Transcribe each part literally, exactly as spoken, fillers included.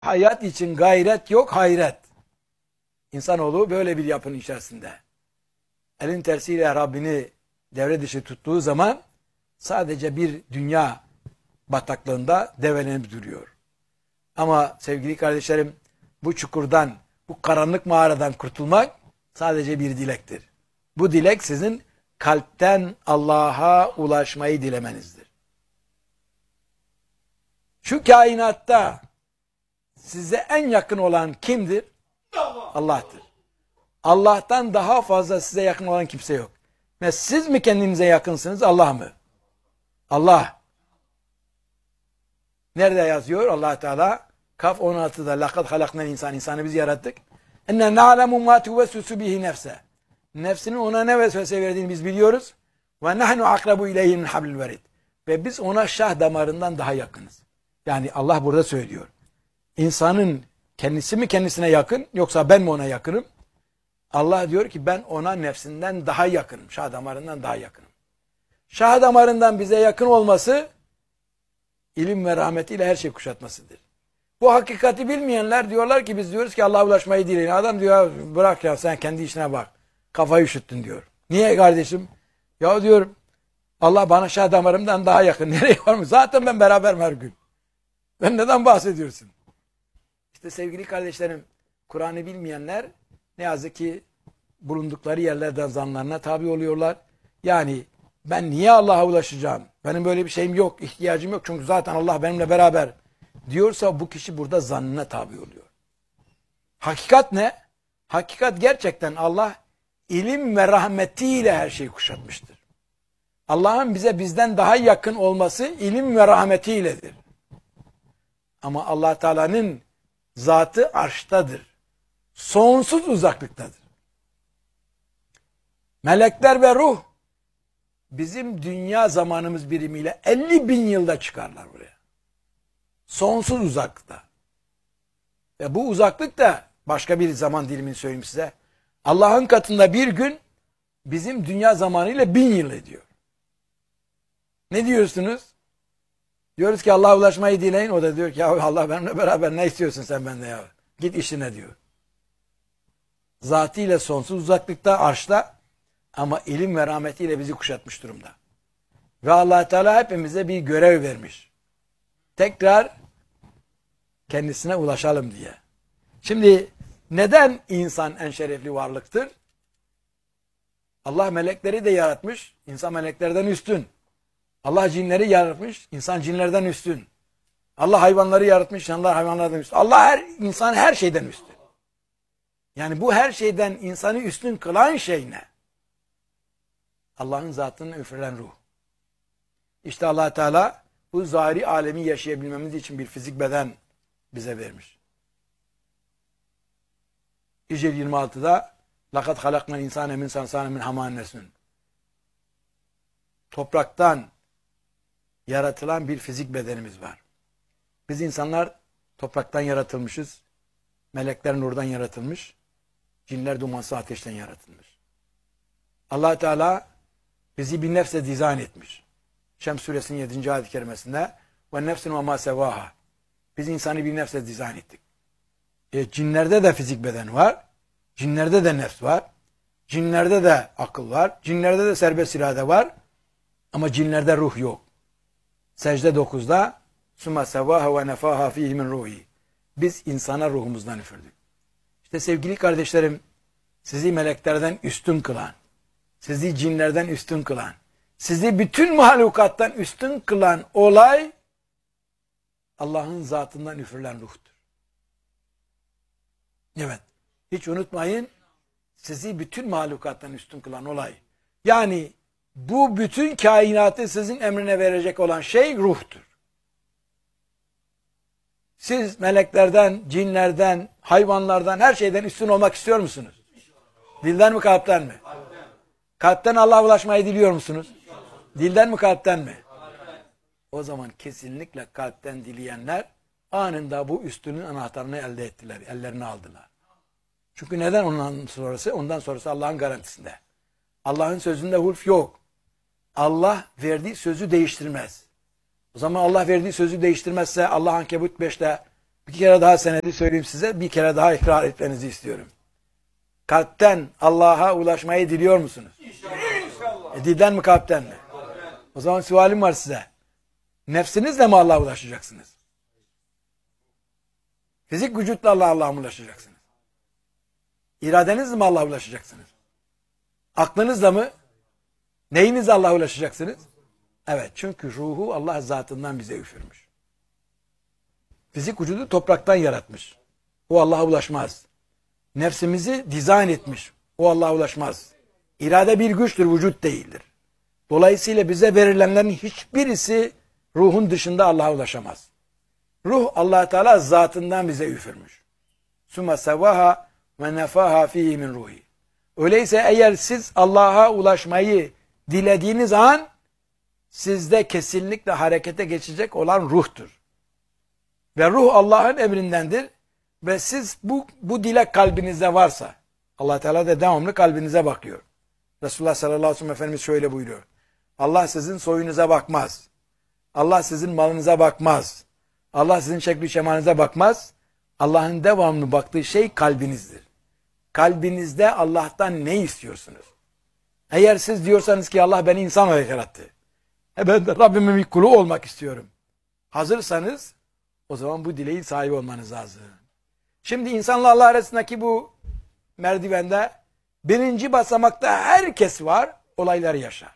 Hayat için gayret yok, hayret. İnsanoğlu böyle bir yapının içerisinde. Elin tersiyle Rabbini devre dışı tuttuğu zaman sadece bir dünya bataklığında develenip duruyor. Ama sevgili kardeşlerim, bu çukurdan, bu karanlık mağaradan kurtulmak sadece bir dilektir. Bu dilek sizin kalpten Allah'a ulaşmayı dilemenizdir. Şu kainatta size en yakın olan kimdir? Allah'tır. Allah'tan daha fazla size yakın olan kimse yok. Ve siz mi kendinize yakınsınız, Allah mı? Allah. Nerede yazıyor Allah Teala? Kaf on altıda لَقَدْ خَلَقْنَا insan insanı biz yarattık. اَنَّا نَعْلَمُ مَا تُوَسُّسُ بِهِ نَفْسَهِ Nefsinin ona ne vesvese verdiğini biz biliyoruz. وَنَحْنُ أَقْرَبُ اِلَيْهِ مِنْ حَبْلِ الْوَرِيدِ Ve biz ona şah damarından daha yakınız. Yani Allah burada söylüyor. İnsanın kendisi mi kendisine yakın, yoksa ben mi ona yakınım? Allah diyor ki ben ona nefsinden daha yakınım. Şah damarından daha yakınım. Şah damarından bize yakın olması ilim ve rahmetiyle her şey kuşatmasıdır. Bu hakikati bilmeyenler diyorlar ki biz diyoruz ki Allah'a ulaşmayı dileyin. Adam diyor bırak ya sen kendi işine bak. Kafayı üşüttün diyor. Niye kardeşim? Ya diyor Allah bana şah damarımdan daha yakın. Nereye var mı? Zaten ben beraber her gün. Ben neden bahsediyorsun? İşte sevgili kardeşlerim, Kur'an'ı bilmeyenler ne yazık ki bulundukları yerlerden zanlarına tabi oluyorlar. Yani ben niye Allah'a ulaşacağım? Benim böyle bir şeyim yok, ihtiyacım yok. Çünkü zaten Allah benimle beraber diyorsa bu kişi burada zannına tabi oluyor. Hakikat ne? Hakikat gerçekten Allah ilim ve rahmetiyle her şeyi kuşatmıştır. Allah'ın bize bizden daha yakın olması ilim ve rahmetiyledir. Ama Allah Teala'nın zatı arştadır. Sonsuz uzaklıktadır. Melekler ve ruh bizim dünya zamanımız birimiyle elli bin yılda çıkarlar buraya. Sonsuz uzaklıkta. Ve bu uzaklık da başka bir zaman dilimini söyleyeyim size. Allah'ın katında bir gün bizim dünya zamanıyla bin yıl ediyor. Ne diyorsunuz? Diyoruz ki Allah'a ulaşmayı dileyin. O da diyor ki ya Allah benimle beraber ne istiyorsun sen benden ya? Git işine diyor. Zatıyla sonsuz uzaklıkta, arşta ama ilim ve rahmetiyle bizi kuşatmış durumda. Ve Allah Teala hepimize bir görev vermiş. Tekrar kendisine ulaşalım diye. Şimdi neden insan en şerefli varlıktır? Allah melekleri de yaratmış. İnsan meleklerden üstün. Allah cinleri yaratmış. İnsan cinlerden üstün. Allah hayvanları yaratmış. İnsanlar hayvanlardan üstün. Allah her insan her şeyden üstün. Yani bu her şeyden insanı üstün kılan şey ne? Allah'ın zatının üfürülen ruh. İşte Allah Teala bu zahiri alemi yaşayabilmemiz için bir fizik beden bize vermiş. İcil yirmi altıda لَقَدْ خَلَقْنَا الْاِنْسَانَ مِنْ سَنْسَانَ مِنْ حَمَانٍ نَسْنٌ Topraktan yaratılan bir fizik bedenimiz var. Biz insanlar topraktan yaratılmışız. Melekler nurdan yaratılmış. Cinler dumansız ateşten yaratılmış. Allah Teala bizi bir nefse dizayn etmiş. Şems suresinin yedinci ayet-i kerimesinde ve nefsin ve ma sevaha. Biz insanı bir nefse dizayn ettik. E, cinlerde de fizik beden var. Cinlerde de nefs var. Cinlerde de akıl var. Cinlerde de serbest irade var. Ama cinlerde ruh yok. Secde dokuzda summa sevaha ve nefaha fihi min ruhi. Biz insana ruhumuzdan üfürdük. İşte sevgili kardeşlerim, sizi meleklerden üstün kılan, sizi cinlerden üstün kılan, sizi bütün mahlukattan üstün kılan olay Allah'ın zatından üfürülen ruhtur. Evet. Hiç unutmayın, sizi bütün mahlukattan üstün kılan olay. Yani bu bütün kainatı sizin emrine verecek olan şey ruhtur. Siz meleklerden, cinlerden, hayvanlardan, her şeyden üstün olmak istiyor musunuz? Dilden mi, kalpten mi? Kalpten Allah'a ulaşmayı diliyor musunuz? Dilden mi, kalpten mi? O zaman kesinlikle kalpten dileyenler anında bu üstünün anahtarını elde ettiler, ellerine aldılar. Çünkü neden ondan sonrası? Ondan sonrası Allah'ın garantisinde. Allah'ın sözünde hulf yok. Allah verdiği sözü değiştirmez. O zaman Allah verdiği sözü değiştirmezse Allah Ankebut beşte Bir kere daha senedi söyleyeyim size. Bir kere daha ikrar etmenizi istiyorum. Kalpten Allah'a ulaşmayı diliyor musunuz? İnşallah. E, dilden mi kalpten mi? O zaman sualim var size. Nefsinizle mi Allah'a ulaşacaksınız? Fizik vücutla Allah'a ulaşacaksınız? İradenizle mi Allah'a ulaşacaksınız? Aklınızla mı? Neyinizle Allah'a ulaşacaksınız? Evet, çünkü ruhu Allah zatından bize üfürmüş. Fizik vücudu topraktan yaratmış. O Allah'a ulaşmaz. Nefsimizi dizayn etmiş. O Allah'a ulaşmaz. İrade bir güçtür, vücut değildir. Dolayısıyla bize verilenlerin hiçbirisi ruhun dışında Allah'a ulaşamaz. Ruh Allah Teala zatından bize üfürmüş. Summa sevaha ve nefaha fihi min ruhi. Öyleyse eğer siz Allah'a ulaşmayı dilediğiniz an sizde kesinlikle harekete geçecek olan ruhtur. Ve ruh Allah'ın emrindendir. Ve siz bu, bu dilek kalbinizde varsa, Allah Teala da devamlı kalbinize bakıyor. Resulullah sallallahu aleyhi ve sellem Efendimiz şöyle buyuruyor. Allah sizin soyunuza bakmaz. Allah sizin malınıza bakmaz. Allah sizin şekli şemanıza bakmaz. Allah'ın devamlı baktığı şey kalbinizdir. Kalbinizde Allah'tan ne istiyorsunuz? Eğer siz diyorsanız ki Allah beni insan olarak yarattı. E ben de Rabbimin bir kulu olmak istiyorum. Hazırsanız o zaman bu dileğin sahibi olmanız lazım. Şimdi insanla Allah arasındaki bu merdivende birinci basamakta herkes var, olaylar yaşar.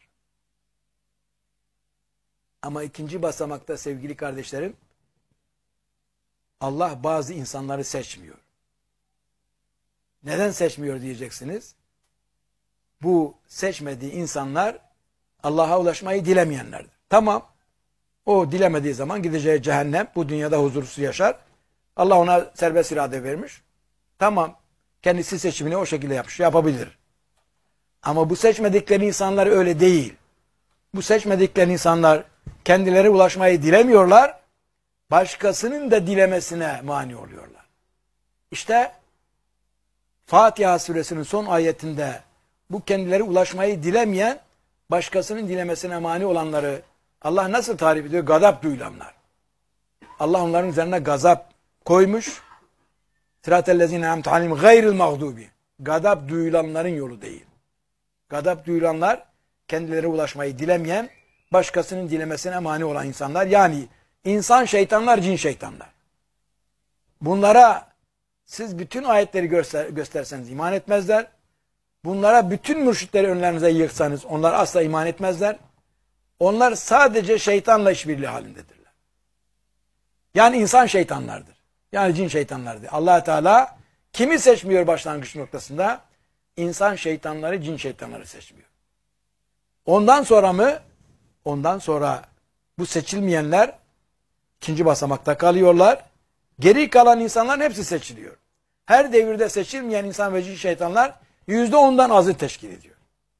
Ama ikinci basamakta sevgili kardeşlerim, Allah bazı insanları seçmiyor. Neden seçmiyor diyeceksiniz. Bu seçmediği insanlar Allah'a ulaşmayı dilemeyenlerdir. Tamam, o dilemediği zaman gideceği cehennem, bu dünyada huzursuz yaşar. Allah ona serbest irade vermiş. Tamam, kendisi seçimini o şekilde yapmış, yapabilir. Ama bu seçmedikleri insanlar öyle değil. Bu seçmedikleri insanlar kendileri ulaşmayı dilemiyorlar, başkasının da dilemesine mani oluyorlar. İşte Fatiha suresinin son ayetinde bu kendileri ulaşmayı dilemeyen, başkasının dilemesine mani olanları Allah nasıl tarif ediyor? Gazap duyulanlar. Allah onların üzerine gazap koymuş. Sıratellezine emte alim gayril mağdubi. Gazap duyulanların yolu değil. Gazap duyulanlar kendileri ulaşmayı dilemeyen, başkasının dilemesine mani olan insanlar. Yani insan şeytanlar, cin şeytanlar. Bunlara siz bütün ayetleri göster gösterseniz iman etmezler. Bunlara bütün mürşitleri önlerinize yıksanız onlar asla iman etmezler. Onlar sadece şeytanla işbirliği halindedirler. Yani insan şeytanlardır. Yani cin şeytanlardır. Allah Teala kimi seçmiyor başlangıç noktasında? İnsan şeytanları, cin şeytanları seçmiyor. Ondan sonra mı? Ondan sonra bu seçilmeyenler ikinci basamakta kalıyorlar. Geri kalan insanların hepsi seçiliyor. Her devirde seçilmeyen insan ve cin şeytanlar yüzde ondan azı teşkil ediyor.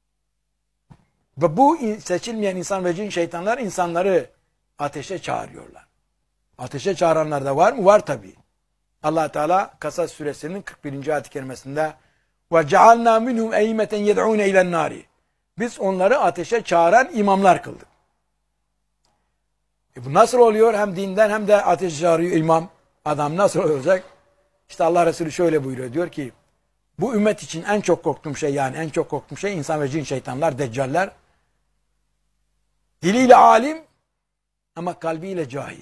Ve bu seçilmeyen insan ve cin şeytanlar insanları ateşe çağırıyorlar. Ateşe çağıranlar da var mı? Var tabi. Allah Teala Kasas suresinin kırk birinci ayet-i kerimesinde ve cealna minhum eymeten yed'un ilen nari. Biz onları ateşe çağıran imamlar kıldık. E bu nasıl oluyor? Hem dinden hem de ateşe çağırıyor imam. Adam nasıl olacak? İşte Allah Resulü şöyle buyuruyor. Diyor ki bu ümmet için en çok korktuğum şey, yani en çok korktuğum şey insan ve cin şeytanlar, deccaller. Diliyle alim ama kalbiyle cahil.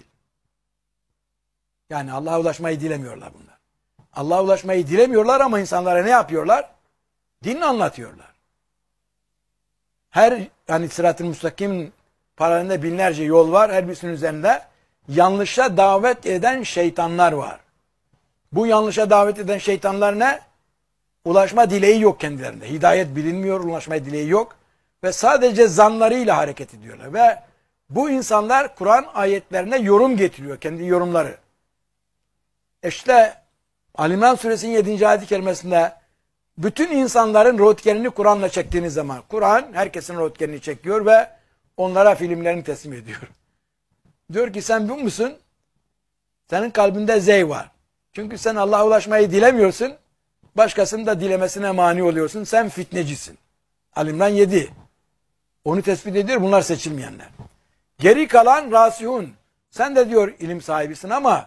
Yani Allah'a ulaşmayı dilemiyorlar bunlar. Allah'a ulaşmayı dilemiyorlar ama insanlara ne yapıyorlar? Din anlatıyorlar. Her yani sırat-ı müstakim paralelinde binlerce yol var. Her birisinin üzerinde yanlışa davet eden şeytanlar var. Bu yanlışa davet eden şeytanlar ne? Ulaşma dileği yok kendilerinde. Hidayet bilinmiyor, ulaşma dileği yok. Ve sadece zanlarıyla hareket ediyorlar. Ve bu insanlar Kur'an ayetlerine yorum getiriyor. Kendi yorumları. İşte Ali İmran suresinin yedinci ayet-i kerimesinde bütün insanların röntgenini Kur'an'la çektiğiniz zaman Kur'an herkesin röntgenini çekiyor ve onlara filmlerini teslim ediyor. Diyor ki sen bu musun? Senin kalbinde zey var. Çünkü sen Allah'a ulaşmayı dilemiyorsun. Başkasının da dilemesine mani oluyorsun. Sen fitnecisin. Ali İmran yedi. Onu tespit ediyor. Bunlar seçilmeyenler. Geri kalan rasihun. Sen de diyor ilim sahibisin ama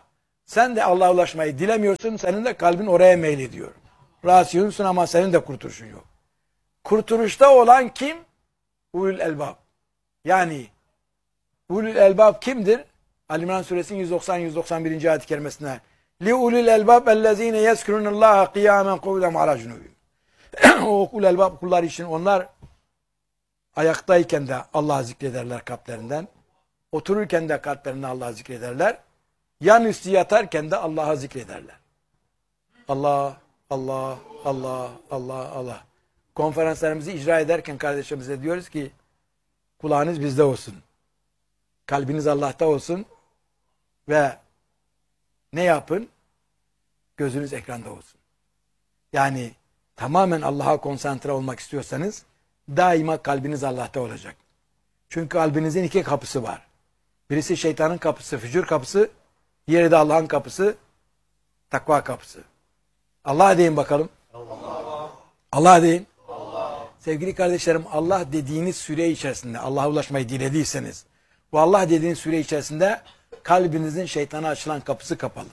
Sen de Allah'a ulaşmayı dilemiyorsun. Senin de kalbin oraya meylediyor. Rasyonsun ama senin de kurtuluşun yok. Kurtuluşta olan kim? Ulul elbab. Yani ulul elbab kimdir? Ali İmran suresinin yüz doksan yüz doksan birinci ayet-i kerimesine li ulul elbab ellezine yezkurunallaha kıyamen kuvveden ala cunubihim. O ulul elbab kullar için onlar ayaktayken de Allah'ı zikrederler kalplerinden. Otururken de kalplerinde Allah'ı zikrederler. Yanüstü yatarken de Allah'ı zikrederler. Allah, Allah, Allah, Allah, Allah. Konferanslarımızı icra ederken kardeşimize diyoruz ki kulağınız bizde olsun. Kalbiniz Allah'ta olsun ve ne yapın? Gözünüz ekranda olsun. Yani tamamen Allah'a konsantre olmak istiyorsanız daima kalbiniz Allah'ta olacak. Çünkü kalbinizin iki kapısı var. Birisi şeytanın kapısı, fücur kapısı, diğeri de Allah'ın kapısı, takva kapısı. Allah deyin bakalım. Allah. Allah deyin. Allah. Sevgili kardeşlerim, Allah dediğiniz süre içerisinde Allah'a ulaşmayı dilediyseniz, bu Allah dediğiniz süre içerisinde kalbinizin şeytana açılan kapısı kapalı.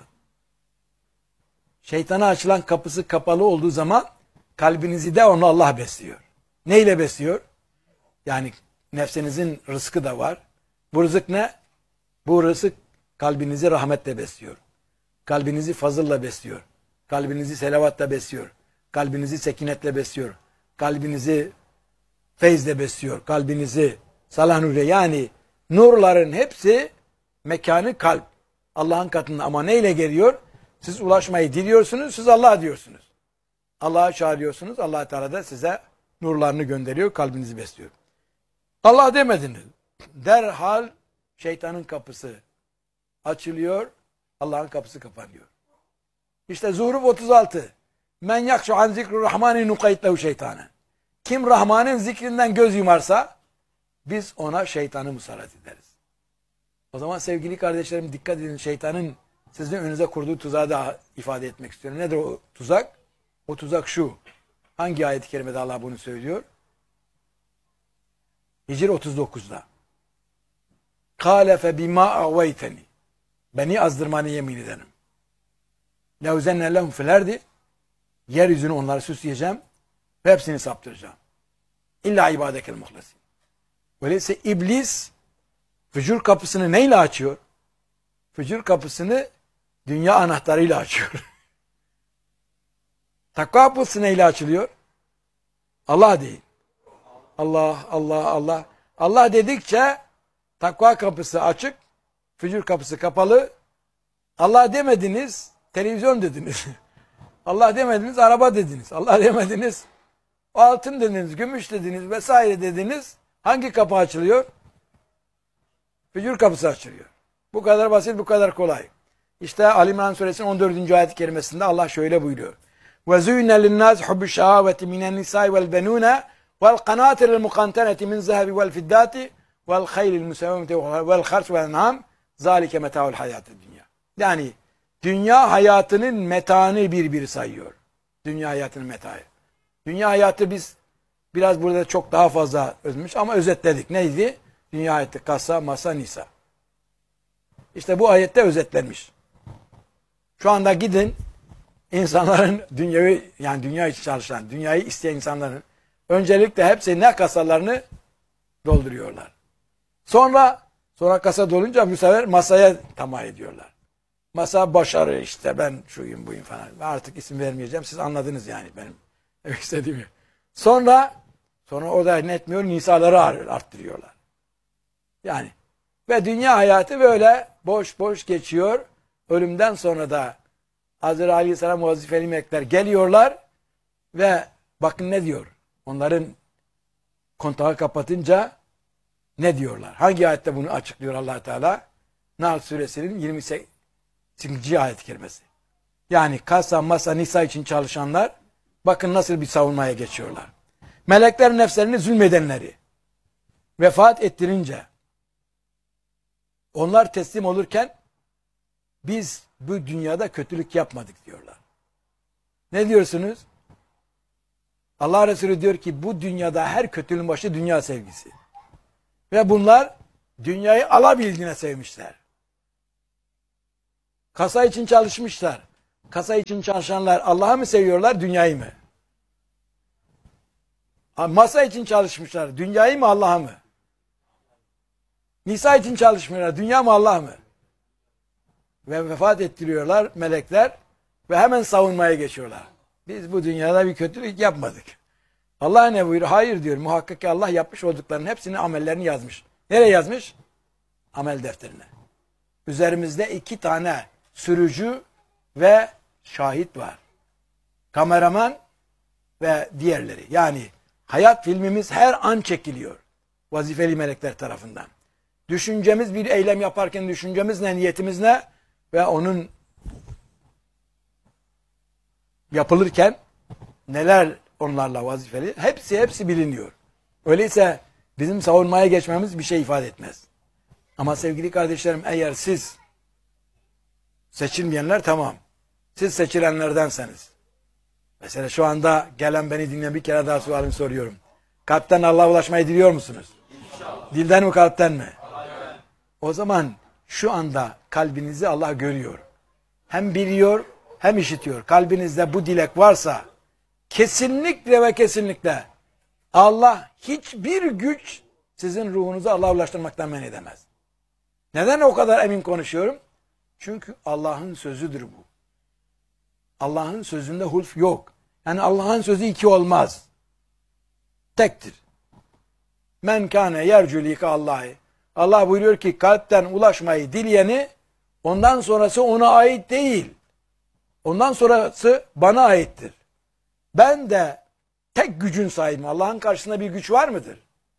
Şeytana açılan kapısı kapalı olduğu zaman kalbinizi de onu Allah besliyor. Neyle besliyor? Yani nefsinizin rızkı da var. Bu rızık ne? Bu rızık kalbinizi rahmetle besliyor. Kalbinizi fazılla besliyor. Kalbinizi selavatla besliyor. Kalbinizi sekinetle besliyor. Kalbinizi feyzle besliyor. Kalbinizi salah nurle, yani nurların hepsi mekanı kalp. Allah'ın katında ama neyle geliyor? Siz ulaşmayı diliyorsunuz, siz Allah diyorsunuz. Allah'a çağırıyorsunuz, Allah Teala da size nurlarını gönderiyor, kalbinizi besliyor. Allah demediniz. Derhal şeytanın kapısı açılıyor, Allah'ın kapısı kapanıyor. İşte Zuhruf otuz altı. Men yakşu an zikru rahmani nukayt lehu şeytanen. Kim Rahman'ın zikrinden göz yumarsa biz ona şeytanı musallat ederiz. O zaman sevgili kardeşlerim dikkat edin, şeytanın sizin önünüze kurduğu tuzağı da ifade etmek istiyorum. Nedir o tuzak? O tuzak şu. Hangi ayet-i kerimede Allah bunu söylüyor? Hicr otuz dokuzda. Kâle fe bimâ aveyteni. Beni azdırmanı yemin ederim. Levzenne lehum fil ardi. Yeryüzünü onları süsleyeceğim ve hepsini saptıracağım. İlla ibadekel muhlasin. Öyleyse iblis fücur kapısını neyle açıyor? Fücur kapısını dünya anahtarıyla açıyor. Takva kapısı neyle açılıyor? Allah değil. Allah, Allah, Allah. Allah dedikçe takva kapısı açık, fücur kapısı kapalı. Allah demediniz, televizyon dediniz. Allah demediniz, araba dediniz. Allah demediniz, altın dediniz, gümüş dediniz vesaire dediniz. Hangi kapı açılıyor? Fücur kapısı açılıyor. Bu kadar basit, bu kadar kolay. İşte Ali İmran suresinin on dördüncü ayet-i kerimesinde Allah şöyle buyuruyor. وَزُيْنَ لِلنَّاسِ حُبُّ الشَّهَاوَةِ مِنَ النِّسَاءِ وَالْبَنُونَ وَالْقَنَاطِرِ الْمُقَنْطَرَةِ مِنْ الذَّهَبِ وَالْفِضَّةِ وَالْخَيْلِ الْمُسَوَّمَةِ وَالْخَرْصِ وَالْأَنْعَامِ ذَٰلِكَ مَتَاعُ الْحَيَاةِ الدُّنْيَا. Yani dünya hayatının metaını bir bir sayıyor. Dünya hayatının metaı. Dünya hayatı biz biraz burada çok daha fazla özmüş ama özetledik. Neydi? Dünya hayatı kasa, masa, nisa. İşte bu ayette özetlenmiş. Şu anda gidin insanların dünyevi, yani dünya için çalışan, dünyayı isteyen insanların öncelikle hepsi ne kasalarını dolduruyorlar. Sonra sonra kasa dolunca bu sefer masaya tamah ediyorlar. Masa başarı, işte ben şuyum buyum falan. Artık isim vermeyeceğim. Siz anladınız yani benim demek istediğimi. Sonra sonra o da netmiyor, nisaları arttırıyorlar. Yani ve dünya hayatı böyle boş boş geçiyor. Ölümden sonra da Azrail Aleyhisselam vazifeli melekler geliyorlar ve bakın ne diyor? Onların kontağı kapatınca ne diyorlar? Hangi ayette bunu açıklıyor Allah Teala? Nahl suresinin yirmi sekizinci ayet-i kerimesi. Yani kasa, masa, nisa için çalışanlar bakın nasıl bir savunmaya geçiyorlar. Melekler nefslerini zulmedenleri vefat ettirince onlar teslim olurken biz bu dünyada kötülük yapmadık diyorlar. Ne diyorsunuz? Allah Resulü diyor ki bu dünyada her kötülüğün başı dünya sevgisi. Ve bunlar dünyayı alabildiğine sevmişler. Kasa için çalışmışlar. Kasa için çalışanlar Allah'ı mı seviyorlar, dünyayı mı? Masa için çalışmışlar. Dünyayı mı, Allah'ı mı? Nisa için çalışmıyorlar. Dünya mı, Allah mı? Ve vefat ettiriyorlar melekler ve hemen savunmaya geçiyorlar. Biz bu dünyada bir kötülük yapmadık. Allah ne buyuruyor? Hayır diyor. Muhakkak ki Allah yapmış olduklarının hepsini, amellerini yazmış. Nereye yazmış? Amel defterine. Üzerimizde iki tane sürücü ve şahit var. Kameraman ve diğerleri. Yani hayat filmimiz her an çekiliyor. Vazifeli melekler tarafından. Düşüncemiz, bir eylem yaparken düşüncemiz ne, niyetimiz ne ve onun yapılırken neler onlarla vazifeli, hepsi hepsi biliniyor. Öyleyse bizim savunmaya geçmemiz bir şey ifade etmez. Ama sevgili kardeşlerim, eğer siz seçilmeyenler tamam, siz seçilenlerdenseniz, mesela şu anda gelen beni dinleyen bir kere daha sualimi soruyorum. Kalpten Allah'a ulaşmayı diliyor musunuz? İnşallah. Dilden mi, kalpten mi? Aynen. O zaman şu anda kalbinizi Allah görüyor. Hem biliyor hem işitiyor. Kalbinizde bu dilek varsa kesinlikle ve kesinlikle Allah hiçbir güç sizin ruhunuzu Allah'a ulaştırmaktan men edemez. Neden o kadar emin konuşuyorum? Çünkü Allah'ın sözüdür bu. Allah'ın sözünde hulf yok. Yani Allah'ın sözü iki olmaz. Tektir. Men kâne yercu lika Allah'ı. Allah buyuruyor ki kalpten ulaşmayı dileyeni, ondan sonrası ona ait değil. Ondan sonrası bana aittir. Ben de tek gücün sahibim. Allah'ın karşısında bir güç var mıdır?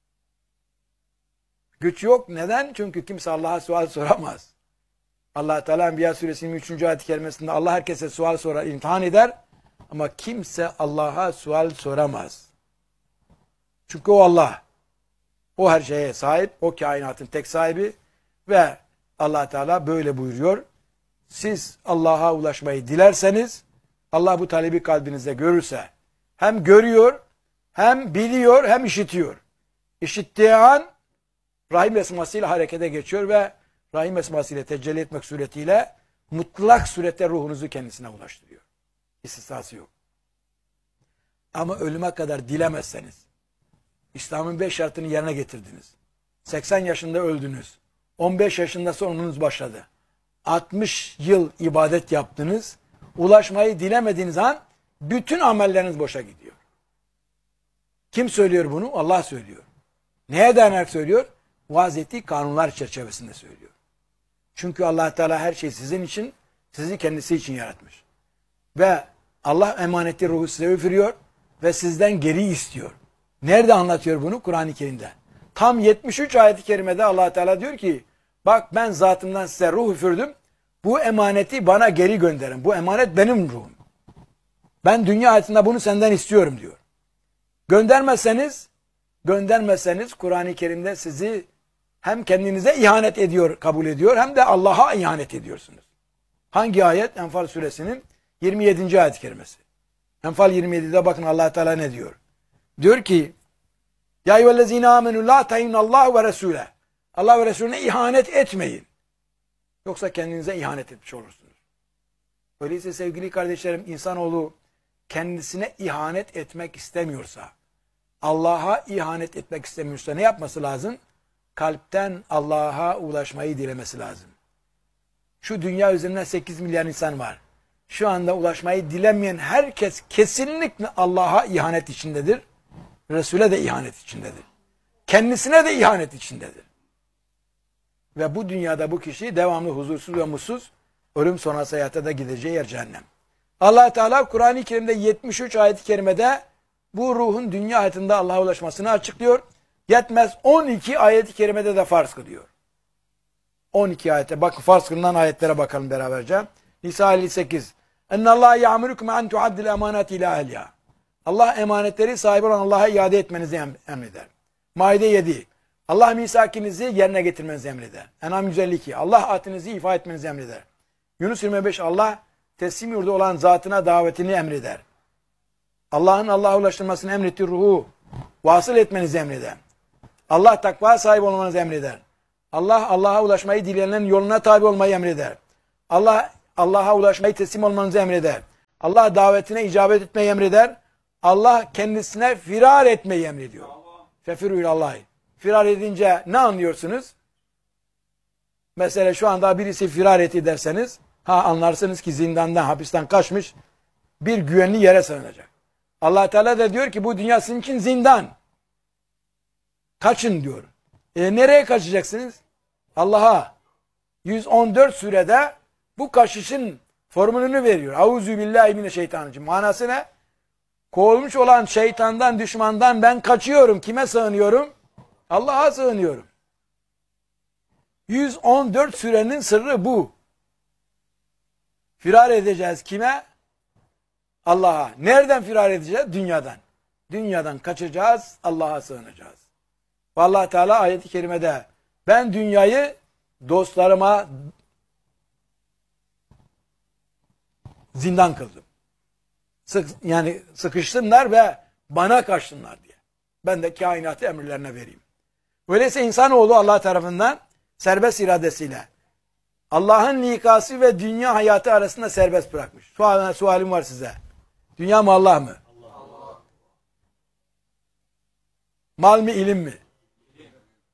Güç yok. Neden? Çünkü kimse Allah'a sual soramaz. Allah Teala Enbiya suresinin üçüncü ayet-i kerimesinde Allah herkese sual sorar, imtihan eder. Ama kimse Allah'a sual soramaz. Çünkü o Allah. O her şeye sahip. O kainatın tek sahibi. Ve Allah Teala böyle buyuruyor. Siz Allah'a ulaşmayı dilerseniz, Allah bu talebi kalbinizde görürse, hem görüyor, hem biliyor, hem işitiyor. İşittiği an Rahim esmasıyla harekete geçiyor ve Rahim esmasıyla tecelli etmek suretiyle mutlak surette ruhunuzu kendisine ulaştırıyor. İstisnası yok. Ama ölüme kadar dilemezseniz, İslam'ın beş şartını yerine getirdiniz. seksen yaşında öldünüz. on beş yaşında sorununuz başladı. altmış yıl ibadet yaptınız. Ulaşmayı dilemediğiniz an bütün amelleriniz boşa gidiyor. Kim söylüyor bunu? Allah söylüyor. Neye dayanarak söylüyor? Vaaz ettiği kanunlar çerçevesinde söylüyor. Çünkü Allah Teala her şeyi sizin için, sizi kendisi için yaratmış. Ve Allah emaneti ruhu size üfürüyor ve sizden geri istiyor. Nerede anlatıyor bunu? Kur'an-ı Kerim'de. Tam yetmiş üç ayet-i kerimede Allah Teala diyor ki, bak ben zatımdan size ruh üfürdüm, bu emaneti bana geri gönderin. Bu emanet benim ruhum. Ben dünya hayatında bunu senden istiyorum diyor. Göndermezseniz, göndermezseniz Kur'an-ı Kerim'de sizi hem kendinize ihanet ediyor, kabul ediyor, hem de Allah'a ihanet ediyorsunuz. Hangi ayet? Enfal suresinin yirmi yedinci ayet-i kerimesi. Enfal yirmi yedide bakın Allah Teala ne diyor? Diyor ki, ya eyyühellezine amenu la tayyinallahu ve resule. Allah ve Resulüne ihanet etmeyin. Yoksa kendinize ihanet etmiş olursunuz. Öyleyse sevgili kardeşlerim, insanoğlu kendisine ihanet etmek istemiyorsa, Allah'a ihanet etmek istemiyorsa ne yapması lazım? Kalpten Allah'a ulaşmayı dilemesi lazım. Şu dünya üzerinde sekiz milyar insan var. Şu anda ulaşmayı dilemeyen herkes kesinlikle Allah'a ihanet içindedir. Resul'e de ihanet içindedir. Kendisine de ihanet içindedir. Ve bu dünyada bu kişi devamlı huzursuz ve mutsuz, ölüm sonrası hayata da gideceği yer cehennem. Allah Teala Kur'an-ı Kerim'de yetmiş üç ayet-i kerimede bu ruhun dünya hayatında Allah'a ulaşmasını açıklıyor. Yetmez on iki ayet-i kerimede de farz kılıyor. on iki ayete bakın, farz kılınan ayetlere bakalım beraberce. Nisa elli sekiz. Ennallâhe ya'murukum en tuaddil emanati ila ehliha. Allah emanetleri sahibi olan Allah'a iade etmenizi emreder. Maide yedi. Allah misakinizi yerine getirmenizi emreder. En'am yüz elli iki. Allah ahdinizi ifa etmenizi emreder. Yunus yirmi beş. Allah teslim yurdu olan zatına davetini emreder. Allah'ın Allah'a ulaştırmasını emrettiği ruhu vasıl etmenizi emreder. Allah takva sahibi olmanızı emreder. Allah Allah'a ulaşmayı dileyenlerin yoluna tabi olmayı emreder. Allah Allah'a ulaşmayı, teslim olmanızı emreder. Allah davetine icabet etmeyi emreder. Allah kendisine firar etmeyi emrediyor. Fefirû ilallahi. Firar edince ne anlıyorsunuz? Mesela şu anda birisi firar etti derseniz, ha anlarsınız ki zindandan, hapisten kaçmış, bir güvenli yere sığınacak. Allah Teala da diyor ki bu dünya sizin için zindan. Kaçın diyor. E nereye kaçacaksınız? Allah'a. yüz on dört surede bu kaçışın formülünü veriyor. Euzubillahimineşşeytanirracim. Manası ne? Kovulmuş olan şeytandan, düşmandan ben kaçıyorum. Kime sığınıyorum? Allah'a sığınıyorum. yüz on dört surenin sırrı bu. Firar edeceğiz kime? Allah'a. Nereden firar edeceğiz? Dünyadan. Dünyadan kaçacağız, Allah'a sığınacağız. Allah Teala ayet-i kerimede ben dünyayı dostlarıma zindan kıldım. Sık, yani sıkışsınlar ve bana kaçsınlar diye. Ben de kainatı emirlerine vereyim. Öyleyse insanoğlu Allah tarafından serbest iradesiyle Allah'ın nikası ve dünya hayatı arasında serbest bırakmış. Sual, sualim var size. Dünya mı Allah mı? Allah. Mal mı ilim mi? İlim.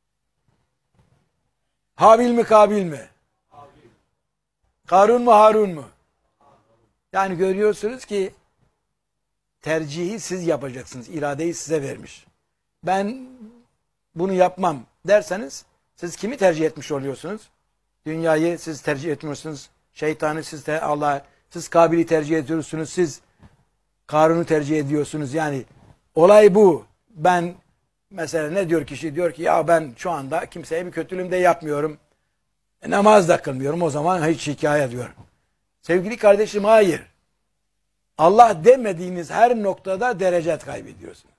Habil mi Kabil mi? Habil. Karun mu Harun mu? Yani görüyorsunuz ki tercihi siz yapacaksınız. İradeyi size vermiş. Ben bunu yapmam derseniz siz kimi tercih etmiş oluyorsunuz? Dünyayı siz tercih etmiyorsunuz. Şeytanı siz de Allah'a, siz Kabil'i tercih ediyorsunuz. Siz Karun'u tercih ediyorsunuz. Yani olay bu. Ben mesela ne diyor kişi? Diyor ki ya ben şu anda kimseye bir kötülüğüm de yapmıyorum. E, namaz da kılmıyorum. O zaman hiç hikaye diyor. Sevgili kardeşim hayır. Allah demediğiniz her noktada derecet kaybediyorsunuz.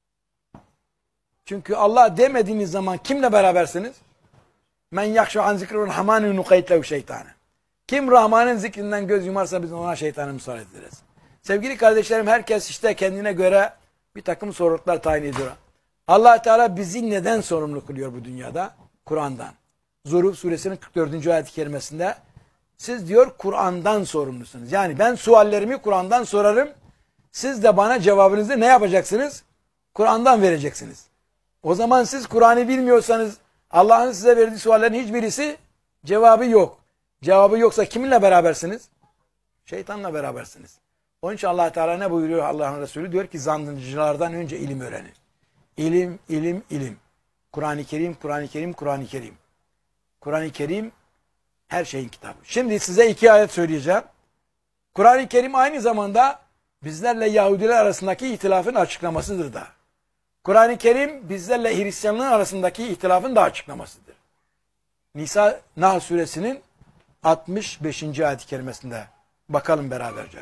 Çünkü Allah demediğiniz zaman kimle berabersiniz? Men yakşu an zikrul rahmani nukaytlehu şeytanı. Kim Rahman'ın zikrinden göz yumarsa biz ona şeytanı müsaade ederiz. Sevgili kardeşlerim herkes işte kendine göre bir takım sorumluluklar tayin ediyor. Allah Teala bizi neden sorumlu kılıyor bu dünyada? Kur'an'dan. Zuhruf suresinin kırk dördüncü ayet-i kerimesinde siz diyor Kur'an'dan sorumlusunuz. Yani ben suallerimi Kur'an'dan sorarım. Siz de bana cevabınızı ne yapacaksınız? Kur'an'dan vereceksiniz. O zaman siz Kur'an'ı bilmiyorsanız Allah'ın size verdiği suallerin hiçbirisi cevabı yok. Cevabı yoksa kiminle berabersiniz? Şeytanla berabersiniz. Onun için Allah Teala ne buyuruyor Allah'ın Resulü? Diyor ki zandıcılardan önce ilim öğrenin. İlim, ilim, ilim. Kur'an-ı Kerim, Kur'an-ı Kerim, Kur'an-ı Kerim. Kur'an-ı Kerim her şeyin kitabı. Şimdi size iki ayet söyleyeceğim. Kur'an-ı Kerim aynı zamanda bizlerle Yahudiler arasındaki ihtilafın açıklamasıdır da. Kur'an-ı Kerim bizlerle Hristiyanların arasındaki ihtilafın da açıklamasıdır. Nisa Nahl suresinin altmış beşinci ayet-i kerimesinde bakalım beraberce.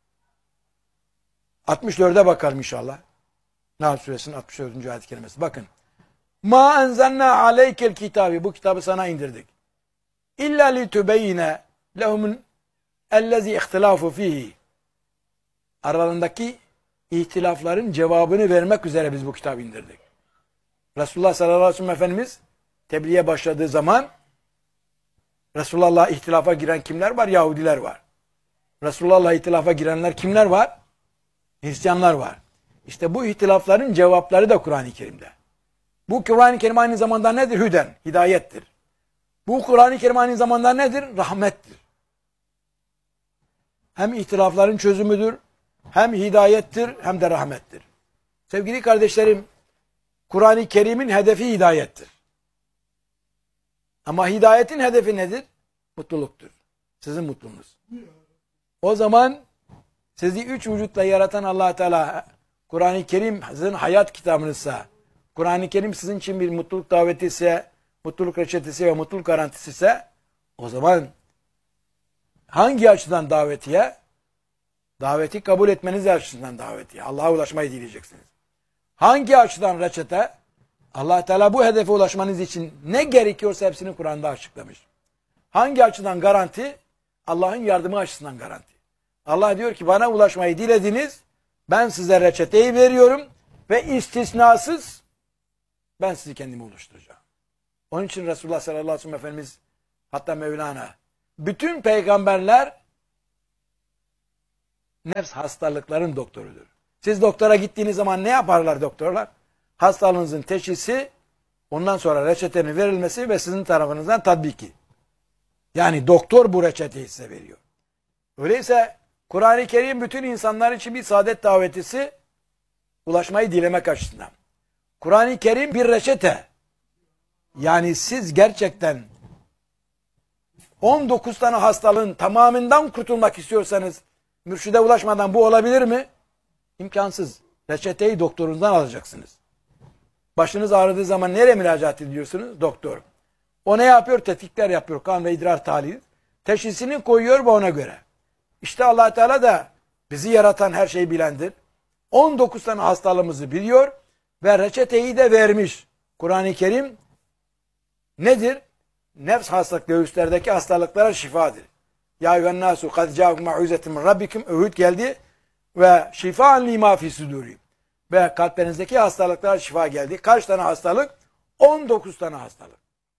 altmış dörde bakalım inşallah. Nahl suresinin altmış dördüncü ayet-i kerimesi. Bakın. Ma enzelna aleykel kitabı. Bu kitabı sana indirdik. İlla li tübeyine lehumun ellezi ihtilafu fihi. Aralarındaki ihtilafların cevabını vermek üzere biz bu kitabı indirdik. Resulullah sallallahu aleyhi ve sellem Efendimiz tebliğe başladığı zaman Resulullah'la ihtilafa giren kimler var? Yahudiler var. Resulullah'la ihtilafa girenler kimler var? Hristiyanlar var. İşte bu ihtilafların cevapları da Kur'an-ı Kerim'de. Bu Kur'an-ı Kerim aynı zamanda nedir? Hüden, hidayettir. Bu Kur'an-ı Kerim aynı zamanda nedir? Rahmettir. Hem ihtilafların çözümüdür, hem hidayettir, hem de rahmettir. Sevgili kardeşlerim, Kur'an-ı Kerim'in hedefi hidayettir. Ama hidayetin hedefi nedir? Mutluluktur. Sizin mutluluğunuz. O zaman sizi üç vücutla yaratan Allah Teala Kur'an-ı Kerim sizin hayat kitabınızsa, Kur'an-ı Kerim sizin için bir mutluluk daveti ise, mutluluk reçetesi ve mutluluk garantisi ise, o zaman hangi açıdan davetiye? Daveti kabul etmeniz açısından davetiye. Allah'a ulaşmayı dileyeceksiniz. Hangi açıdan reçete? Allah Teala bu hedefe ulaşmanız için ne gerekiyorsa hepsini Kur'an'da açıklamış. Hangi açıdan garanti? Allah'ın yardımı açısından garanti. Allah diyor ki bana ulaşmayı dilediniz, ben size reçeteyi veriyorum ve istisnasız ben sizi kendime oluşturacağım. Onun için Resulullah sallallahu aleyhi ve sellem Efendimiz, hatta Mevlana, bütün peygamberler nefs hastalıkların doktorudur. Siz doktora gittiğiniz zaman ne yaparlar doktorlar? Hastalığınızın teşhisi, ondan sonra reçetenin verilmesi ve sizin tarafınızdan tatbiki. Yani doktor bu reçeteyi size veriyor. Öyleyse Kur'an-ı Kerim bütün insanlar için bir saadet davetisi, ulaşmayı dilemek açısından. Kur'an-ı Kerim bir reçete. Yani siz gerçekten on dokuz tane hastalığın tamamından kurtulmak istiyorsanız mürşide ulaşmadan bu olabilir mi? İmkansız. Reçeteyi doktorunuzdan alacaksınız. Başınız ağrıdığı zaman nereye müracaat ediyorsunuz? Doktor. O ne yapıyor? Tetkikler yapıyor. Kan ve idrar tahlili. Teşhisini koyuyor ve ona göre. İşte Allah Teala da bizi yaratan her şeyi bilendir. on dokuz tane hastalığımızı biliyor ve reçeteyi de vermiş. Kur'an-ı Kerim nedir? Nefs hastalık, göğüslerdeki hastalıklara şifadır. Ya eyyühennâsû kad câekum mev'izetun min rabbikum, öğüt geldi ve şifâen limâ fî sudûrihim. Ve kalplerinizdeki hastalıklara şifa geldi. Kaç tane hastalık? on dokuz tane hastalık.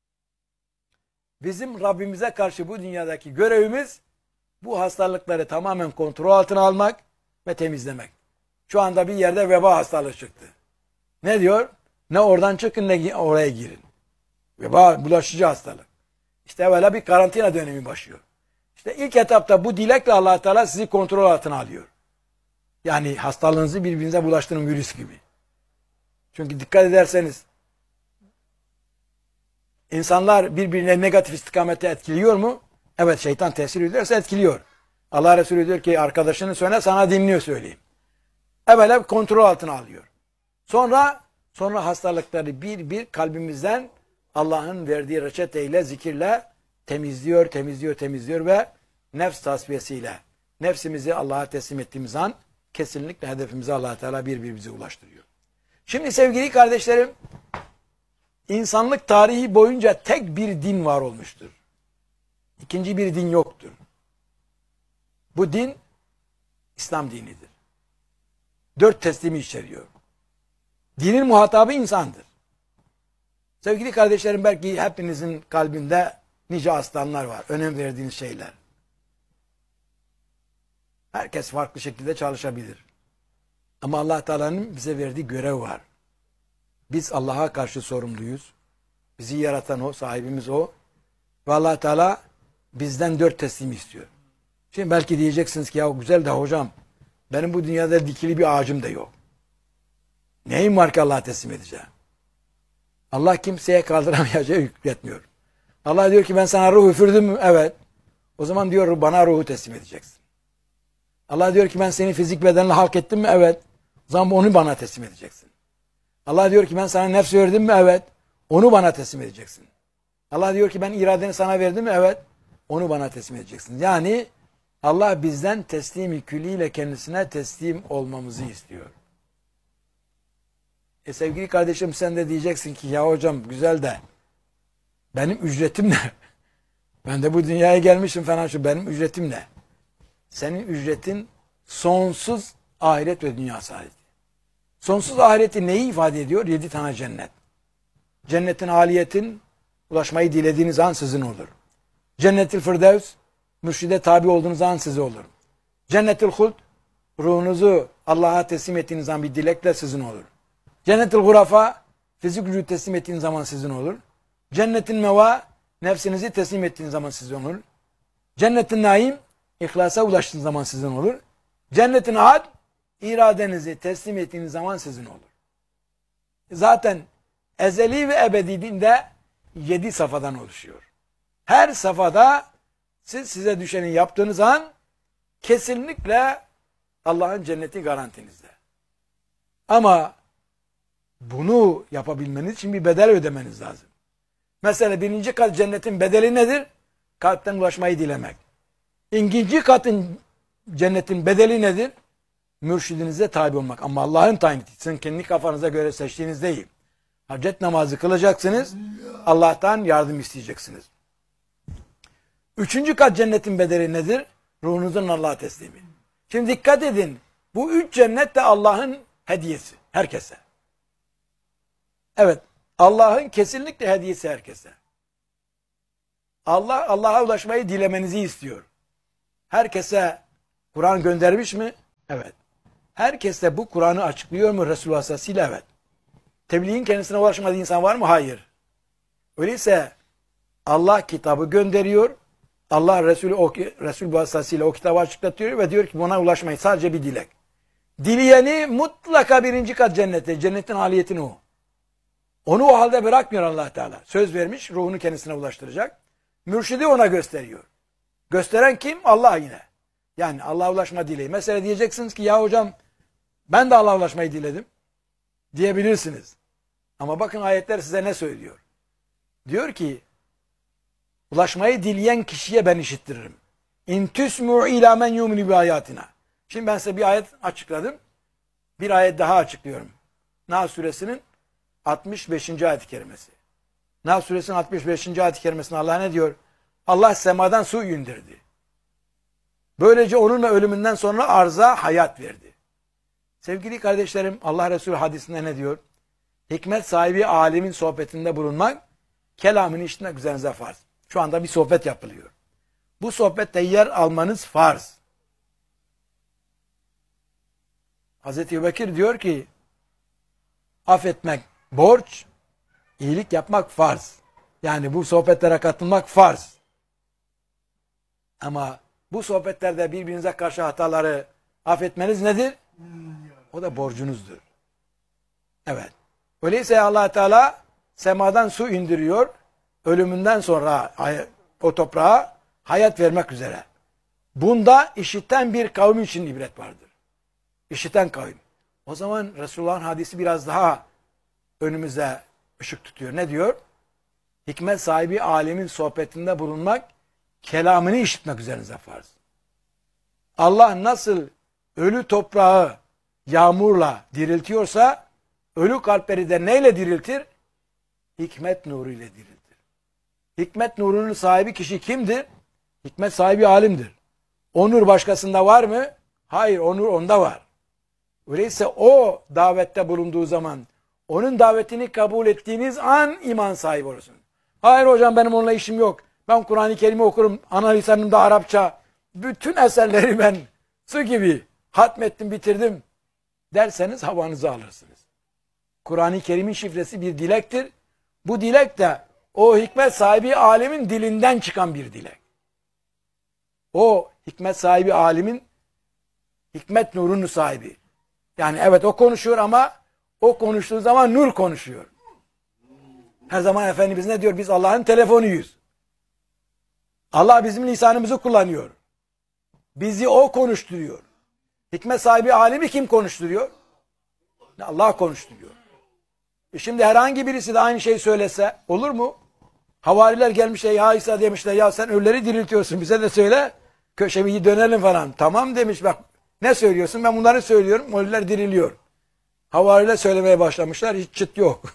Bizim Rabbimize karşı bu dünyadaki görevimiz bu hastalıkları tamamen kontrol altına almak ve temizlemek. Şu anda bir yerde veba hastalığı çıktı. Ne diyor? Ne oradan çıkın ne oraya girin. Veba bulaşıcı hastalık. İşte böyle bir karantina dönemi başlıyor. İşte ilk etapta bu dilekle Allah Teala sizi kontrol altına alıyor. Yani hastalığınızı birbirinize bulaştırın virüs gibi. Çünkü dikkat ederseniz insanlar birbirine negatif istikamette etkiliyor mu? Evet, şeytan tesir ederse etkiliyor. Allah Resulü diyor ki arkadaşını söyle, sana dinliyor söyleyeyim. Evvela kontrol altına alıyor. Sonra sonra hastalıkları bir bir kalbimizden Allah'ın verdiği reçeteyle, zikirle temizliyor, temizliyor, temizliyor ve nefs tasfiyesiyle nefsimizi Allah'a teslim ettiğimiz an kesinlikle hedefimize Allah Teala bir bir bizi ulaştırıyor. Şimdi sevgili kardeşlerim, insanlık tarihi boyunca tek bir din var olmuştur. İkinci bir din yoktur. Bu din İslam dinidir. Dört teslimi içeriyor. Dinin muhatabı insandır. Sevgili kardeşlerim, belki hepinizin kalbinde nice aslanlar var. Önem verdiğiniz şeyler. Herkes farklı şekilde çalışabilir. Ama Allah Teala'nın bize verdiği görev var. Biz Allah'a karşı sorumluyuz. Bizi yaratan o, sahibimiz o. Ve Allah Teala bizden dört teslim istiyor. Şimdi belki diyeceksiniz ki ya güzel de hocam, benim bu dünyada dikili bir ağacım da yok. Neyim var ki Allah'a teslim edeceğim? Allah kimseye kaldıramayacağı yükletmiyor. Allah diyor ki ben sana ruh üfürdüm mü? Evet. O zaman diyor bana ruhu teslim edeceksin. Allah diyor ki ben seni fizik bedenle halk ettim mi? Evet. O zaman onu bana teslim edeceksin. Allah diyor ki ben sana nefs verdim mi? Evet. Onu bana teslim edeceksin. Allah diyor ki ben iradeni sana verdim mi? Evet. Onu bana teslim edeceksin. Yani Allah bizden teslim-i külliyle kendisine teslim olmamızı istiyor. E sevgili kardeşim, sen de diyeceksin ki ya hocam güzel de benim ücretim ne? Ben de bu dünyaya gelmişim falan, şu benim ücretim ne? Senin ücretin sonsuz ahiret ve dünya saadeti. Sonsuz ahireti neyi ifade ediyor? Yedi tane cennet. Cennetin aliyetin ulaşmayı dilediğiniz an sizin olur. Cennetil Firdevs, mürşide tabi olduğunuz an size olur. Cennetil Huld, ruhunuzu Allah'a teslim ettiğiniz zaman bir dilekle sizin olur. Cennetil Gurafa, fizik vücudu teslim ettiğiniz zaman sizin olur. Cennetin Meva, nefsinizi teslim ettiğiniz zaman sizin olur. Cennetin Naim, İhlasa ulaştığınız zaman sizin olur. Cennetin Ad, iradenizi teslim ettiğiniz zaman sizin olur. Zaten ezeli ve ebedi dinde yedi safhadan oluşuyor. Her safhada siz size düşeni yaptığınız an kesinlikle Allah'ın cenneti garantinizde. Ama bunu yapabilmeniz için bir bedel ödemeniz lazım. Mesela birinci kat cennetin bedeli nedir? Kalpten ulaşmayı dilemek. İkinci katın cennetin bedeli nedir? Mürşidinize tabi olmak. Ama Allah'ın tayin ettiği, sizin kendi kafanıza göre seçtiğiniz değil. Hacet namazı kılacaksınız. Allah'tan yardım isteyeceksiniz. Üçüncü kat cennetin bedeli nedir? Ruhunuzun Allah'a teslimi. Şimdi dikkat edin. Bu üç cennet de Allah'ın hediyesi. Herkese. Evet. Allah'ın kesinlikle hediyesi herkese. Allah Allah'a ulaşmayı dilemenizi istiyor. Herkese Kur'an göndermiş mi? Evet. Herkes de bu Kur'an'ı açıklıyor mu Resul vasıtasıyla? Evet. Tebliğin kendisine ulaşmadığı insan var mı? Hayır. Öyleyse Allah kitabı gönderiyor. Allah Resulü o, Resul vasıtasıyla o kitabı açıklatıyor ve diyor ki buna ulaşmayın. Sadece bir dilek. Dileyeni mutlaka birinci kat cennete. Cennetin aliyetini o. Onu o halde bırakmıyor Allah Teala. Söz vermiş, ruhunu kendisine ulaştıracak. Mürşidi ona gösteriyor. Gösteren kim? Allah yine. Yani Allah'a ulaşma dileği. Mesela diyeceksiniz ki ya hocam ben de Allah'a ulaşmayı diledim. Diyebilirsiniz. Ama bakın ayetler size ne söylüyor? Diyor ki ulaşmayı dileyen kişiye ben işittiririm. İn tüsmu ila men yumni bi ayatina. Şimdi ben size bir ayet açıkladım. Bir ayet daha açıklıyorum. Nahl suresinin altmış beşinci ayet-i kerimesi. Nahl suresinin altmış beşinci ayet-i kerimesinde Allah ne diyor? Allah semadan su indirdi. Böylece onunla ölümünden sonra arza hayat verdi. Sevgili kardeşlerim, Allah Resulü hadisinde ne diyor? Hikmet sahibi alimin sohbetinde bulunmak, kelamını işitmek üzerinize farz. Şu anda bir sohbet yapılıyor. Bu sohbette yer almanız farz. Hazreti Ebubekir diyor ki, affetmek borç, iyilik yapmak farz. Yani bu sohbetlere katılmak farz. Ama bu sohbetlerde birbirinize karşı hataları affetmeniz nedir? O da borcunuzdur. Evet. Öyleyse Allah Teala semadan su indiriyor. Ölümünden sonra o toprağa hayat vermek üzere. Bunda işiten bir kavim için ibret vardır. İşiten kavim. O zaman Resulullah'ın hadisi biraz daha önümüze ışık tutuyor. Ne diyor? Hikmet sahibi alemin sohbetinde bulunmak, kelamını işitmek üzerinize farz. Allah nasıl ölü toprağı yağmurla diriltiyorsa, ölü kalpleri de neyle diriltir? Hikmet nuruyla diriltir. Hikmet nurunun sahibi kişi kimdir? Hikmet sahibi alimdir. O nur başkasında var mı? Hayır, o nur onda var. Öyleyse o davette bulunduğu zaman, onun davetini kabul ettiğiniz an iman sahibi olursun. Hayır hocam benim onunla işim yok. Ben Kur'an-ı Kerim'i okurum. Ana lisanımda Arapça. Bütün eserleri ben su gibi hatmettim, bitirdim derseniz havanızı alırsınız. Kur'an-ı Kerim'in şifresi bir dilektir. Bu dilek de o hikmet sahibi alimin dilinden çıkan bir dilek. O hikmet sahibi alimin hikmet nurunun sahibi. Yani evet o konuşuyor ama o konuştuğu zaman nur konuşuyor. Her zaman Efendimiz ne diyor? Biz Allah'ın telefonuyuz. Allah bizim lisanımızı kullanıyor. Bizi o konuşturuyor. Hikmet sahibi alimi kim konuşturuyor? Allah konuşturuyor. E şimdi herhangi birisi de aynı şeyi söylese olur mu? Havariler gelmişler ya İsa demişler ya sen ölüleri diriltiyorsun bize de söyle. Köşeyi dönelim falan. Tamam demiş bak ne söylüyorsun ben bunları söylüyorum ölüler diriliyor. Havariler söylemeye başlamışlar hiç çıt yok.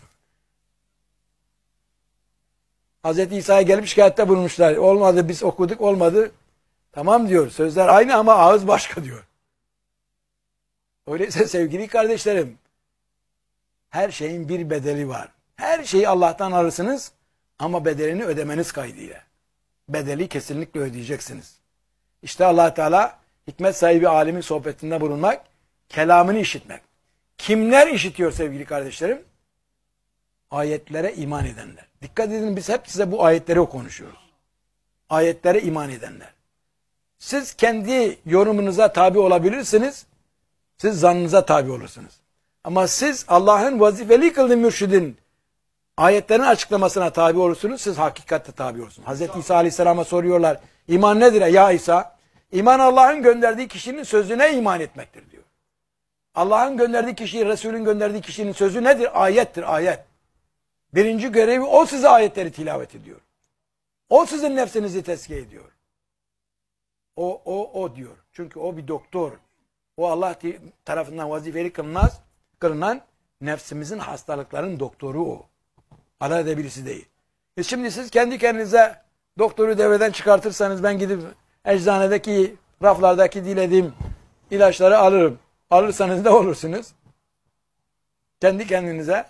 Hazreti İsa'ya gelip şikayette bulunmuşlar. Olmadı biz okuduk olmadı. Tamam diyor sözler aynı ama ağız başka diyor. Öyleyse sevgili kardeşlerim her şeyin bir bedeli var. Her şeyi Allah'tan alırsınız ama bedelini ödemeniz kaydıyla. Bedeli kesinlikle ödeyeceksiniz. İşte Allah Teala hikmet sahibi alimin sohbetinde bulunmak, kelamını işitmek. Kimler işitiyor sevgili kardeşlerim? Ayetlere iman edenler. Dikkat edin biz hep size bu ayetleri konuşuyoruz. Ayetlere iman edenler. Siz kendi yorumunuza tabi olabilirsiniz. Siz zannınıza tabi olursunuz. Ama siz Allah'ın vazifeli kıldığı mürşidin ayetlerin açıklamasına tabi olursunuz. Siz hakikatte tabi olursunuz. Hazreti İsa Aleyhisselam'a soruyorlar. İman nedir ya İsa? İman Allah'ın gönderdiği kişinin sözüne iman etmektir diyor. Allah'ın gönderdiği kişi, Resul'ün gönderdiği kişinin sözü nedir? Ayettir, ayet. Birinci görevi o size ayetleri tilavet ediyor. O sizin nefsinizi tezkiye ediyor. O, o, o diyor. Çünkü o bir doktor. O Allah tarafından vazifeli kılınmaz, kılınan nefsimizin hastalıkların doktoru o. Alay ede birisi değil. E şimdi siz kendi kendinize doktoru devreden çıkartırsanız ben gidip eczanedeki raflardaki dilediğim ilaçları alırım. Alırsanız ne olursunuz? Kendi kendinize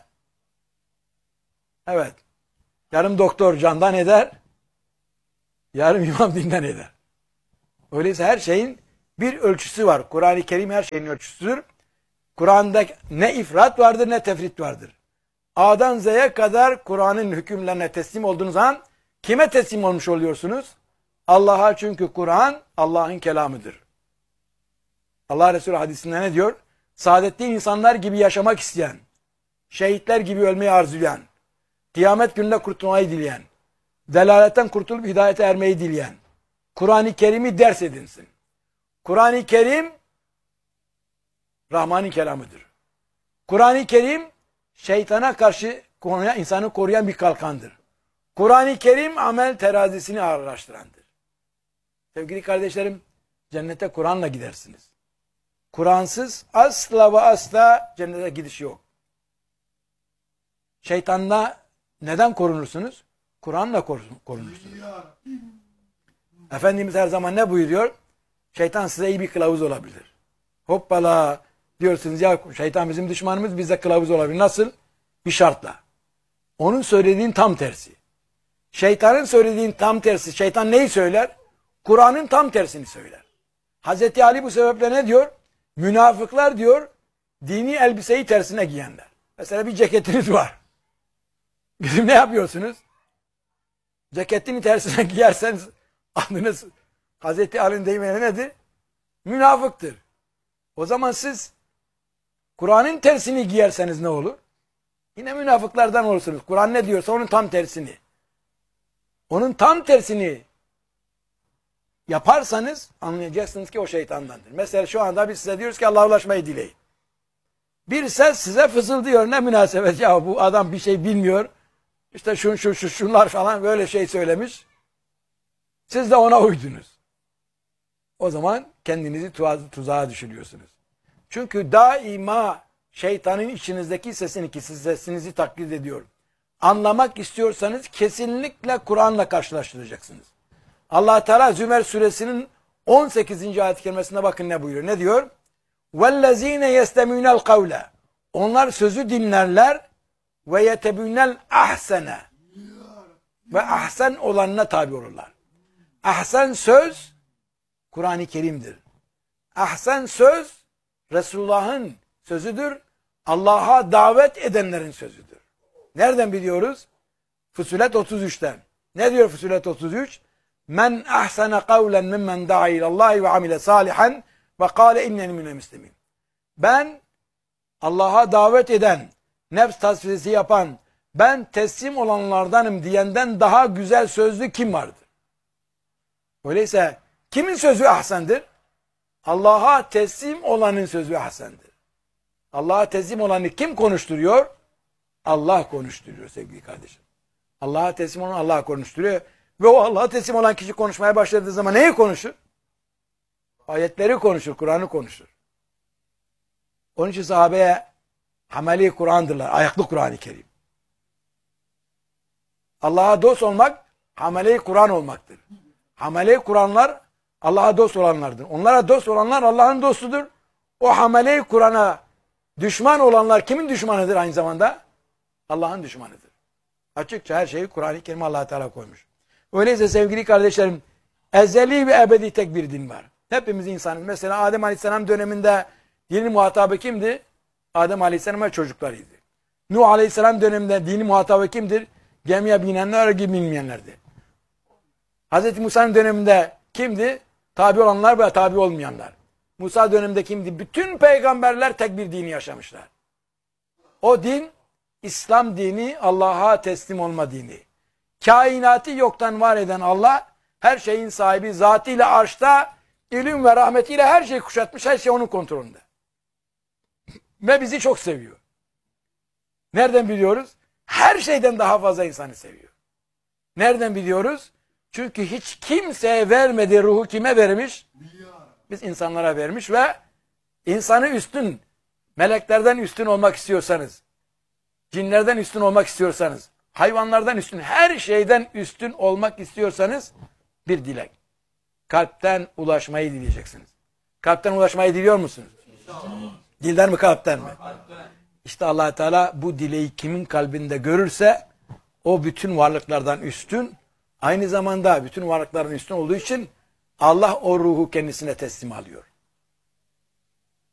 evet yarım doktor candan eder yarım imam dinden eder. Öyleyse her şeyin bir ölçüsü var. Kur'an-ı Kerim her şeyin ölçüsüdür. Kur'an'da ne ifrat vardır ne tefrit vardır. A'dan Z'ye kadar Kur'an'ın hükümlerine teslim olduğunuz zaman kime teslim olmuş oluyorsunuz? Allah'a, çünkü Kur'an Allah'ın kelamıdır. Allah Resulü hadisinde ne diyor? Saadetli insanlar gibi yaşamak isteyen, şehitler gibi ölmeyi arzulayan, kıyamet gününde kurtulmayı dileyen, delaletten kurtulup hidayete ermeyi dileyen, Kur'an-ı Kerim'i ders edinsin. Kur'an-ı Kerim Rahman'ın kelamıdır. Kur'an-ı Kerim şeytana karşı insanı koruyan bir kalkandır. Kur'an-ı Kerim amel terazisini ağırlaştırandır. Sevgili kardeşlerim, cennete Kur'an'la gidersiniz. Kur'ansız asla ve asla cennete gidiş yok. Şeytanla neden korunursunuz? Kur'an'la korunursunuz. Efendimiz her zaman ne buyuruyor? Şeytan size iyi bir kılavuz olabilir. Hoppala diyorsunuz ya, şeytan bizim düşmanımız, bize kılavuz olabilir. Nasıl? Bir şartla. Onun söylediğin tam tersi. Şeytanın söylediğin tam tersi. Şeytan neyi söyler? Kur'an'ın tam tersini söyler. Hazreti Ali bu sebeple ne diyor? Münafıklar diyor, dini elbiseyi tersine giyenler. Mesela bir ceketiniz var. Bizim ne yapıyorsunuz? Ceketini tersine giyerseniz adınız Hazreti Ali'nin deyimine nedir? Münafıktır. O zaman siz Kur'an'ın tersini giyerseniz ne olur? Yine münafıklardan olursunuz. Kur'an ne diyorsa onun tam tersini. Onun tam tersini yaparsanız anlayacaksınız ki o şeytandandır. Mesela şu anda biz size diyoruz ki Allah'a ulaşmayı dileyin. Bir ses size fısıldıyor. Ne münasebet ya, bu adam bir şey bilmiyor. İşte şun şu şu şunlar falan böyle şey söylemiş. Siz de ona uydunuz. O zaman kendinizi tuzağa düşürüyorsunuz. Çünkü daima şeytanın içinizdeki sesini, ki siz sesinizi taklit ediyor, anlamak istiyorsanız kesinlikle Kur'an'la karşılaştıracaksınız. Allah Teala Zümer suresinin on sekizinci ayet-i kerimesine bakın ne buyuruyor. Ne diyor? وَالَّذ۪ينَ يَسْتَمِعُونَ الْقَوْلَ Onlar sözü dinlerler ve yetebünel ahsene ve ahsen olanına tabi olurlar. Ahsen söz Kur'an-ı Kerim'dir. Ahsen söz Resulullah'ın sözüdür. Allah'a davet edenlerin sözüdür. Nereden biliyoruz? Fusilet otuz üçten. Ne diyor Fusilet otuz üç? Men ahsene kavlen mimmen da'a ilallahi ve amile salihan ve kâle inneni minel müslimin. Ben Allah'a davet eden, nefs tasfiyesi yapan, ben teslim olanlardanım diyenden daha güzel sözlü kim vardır? Öyleyse kimin sözü ahsendir? Allah'a teslim olanın sözü ahsendir. Allah'a teslim olanı kim konuşturuyor? Allah konuşturuyor sevgili kardeşim. Allah'a teslim olan Allah konuşturuyor. Ve o Allah'a teslim olan kişi konuşmaya başladığı zaman neyi konuşur? Ayetleri konuşur, Kur'an'ı konuşur. Onun için sahabeye hameli Kur'an'dırlar, ayaklı Kur'an-ı Kerim. Allah'a dost olmak, hameli Kur'an olmaktır. Hameli Kur'anlar, Allah'a dost olanlardır. Onlara dost olanlar Allah'ın dostudur. O hameli Kur'an'a düşman olanlar kimin düşmanıdır aynı zamanda? Allah'ın düşmanıdır. Açıkça her şeyi Kur'an-ı Kerim Allah Teala koymuş. Öyleyse sevgili kardeşlerim, ezeli ve ebedi tek bir din var. Hepimiz insanız. Mesela Adem Aleyhisselam döneminde dinin muhatabı kimdi? Adem Aleyhisselam'a çocuklarıydı. Nuh Aleyhisselam döneminde dinin muhatabı kimdir? Gemiye binenler gibi bilmeyenlerdi. Hazreti Musa'nın döneminde kimdi? Tabi olanlar ve tabi olmayanlar. Musa döneminde kimdi? Bütün peygamberler tek bir dini yaşamışlar. O din, İslam dini, Allah'a teslim olma dini. Kainatı yoktan var eden Allah, her şeyin sahibi, zatıyla arşta, ilim ve rahmetiyle her şeyi kuşatmış, her şey onun kontrolünde. Ve bizi çok seviyor. Nereden biliyoruz? Her şeyden daha fazla insanı seviyor. Nereden biliyoruz? Çünkü hiç kimseye vermediği ruhu kime vermiş? Biz insanlara vermiş ve insanı üstün, meleklerden üstün olmak istiyorsanız, cinlerden üstün olmak istiyorsanız, hayvanlardan üstün, her şeyden üstün olmak istiyorsanız bir dilek. Kalpten ulaşmayı dileyeceksiniz. Kalpten ulaşmayı diliyor musunuz? Dilden mi, kalpten mi? İşte Allah Teala bu dileği kimin kalbinde görürse o bütün varlıklardan üstün, aynı zamanda bütün varlıkların üstün olduğu için Allah o ruhu kendisine teslim alıyor.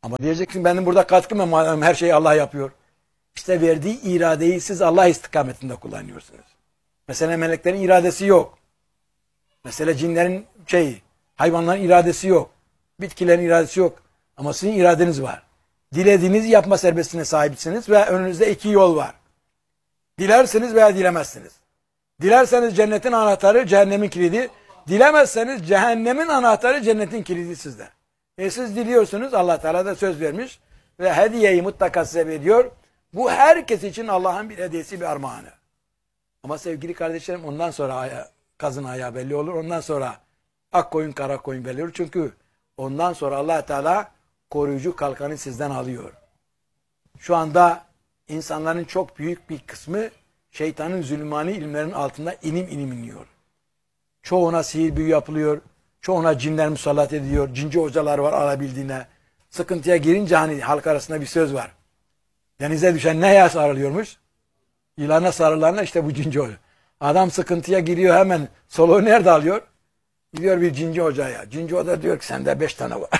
Ama diyeceksin benim burada katkım var madem her şeyi Allah yapıyor. İşte verdiği iradeyi siz Allah istikametinde kullanıyorsunuz. Mesela meleklerin iradesi yok. Mesela cinlerin şeyi, hayvanların iradesi yok. Bitkilerin iradesi yok. Ama sizin iradeniz var. Dilediğinizi yapma serbestliğine sahipsiniz ve önünüzde iki yol var. Dilersiniz veya dilemezsiniz. Dilerseniz cennetin anahtarı cehennemin kilidi. Dilemezseniz cehennemin anahtarı cennetin kilidi sizde. E siz diliyorsunuz, Allah Teala da söz vermiş ve hediyeyi mutlaka size veriyor. Bu herkes için Allah'ın bir hediyesi, bir armağanı. Ama sevgili kardeşlerim ondan sonra aya, kazın ayağı belli olur. Ondan sonra ak koyun kara koyun belli olur. Çünkü ondan sonra Allah Teala koruyucu kalkanı sizden alıyor. Şu anda insanların çok büyük bir kısmı şeytanın zulmani ilimlerinin altında inim inim iniyor. Çoğuna sihir büyü yapılıyor. Çoğuna cinler musallat ediyor. Cinci hocalar var alabildiğine. Sıkıntıya girince hani halk arasında bir söz var. Denize düşen neye sarılıyormuş? Yılana sarılanla işte bu cinci hoca. Adam sıkıntıya giriyor hemen soluğu nerede alıyor? Gidiyor bir cinci hocaya. Cinci hoca diyor ki sende beş tane var.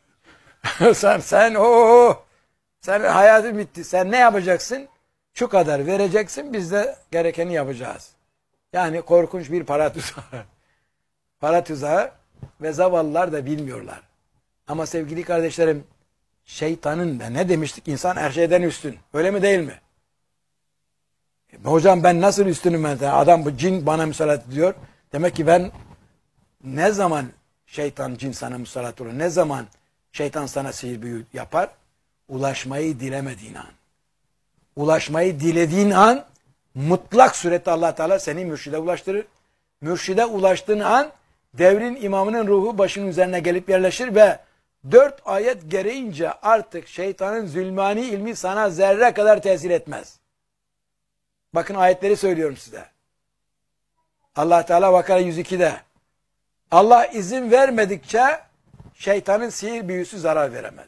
sen sen o sen hayatın bitti. Sen ne yapacaksın? Şu kadar vereceksin. Biz de gerekeni yapacağız. Yani korkunç bir para tuzağı. Para tuzağı ve zavallılar da bilmiyorlar. Ama sevgili kardeşlerim şeytanın da ne demiştik? İnsan her şeyden üstün. Öyle mi değil mi? E, hocam ben nasıl üstünüm ben? Adam bu cin bana müsaade ediyor. Demek ki ben ne zaman şeytan cin sana müsaade olur? Ne zaman şeytan sana sihir büyü yapar? Ulaşmayı dilemediğin an. Ulaşmayı dilediğin an mutlak surette Allah Teala seni mürşide ulaştırır. Mürşide ulaştığın an devrin imamının ruhu başının üzerine gelip yerleşir ve dört ayet gereğince artık şeytanın zulmani ilmi sana zerre kadar tesir etmez. Bakın ayetleri söylüyorum size. Allah Teala Vakara yüz iki'de Allah izin vermedikçe şeytanın sihir büyüsü zarar veremez.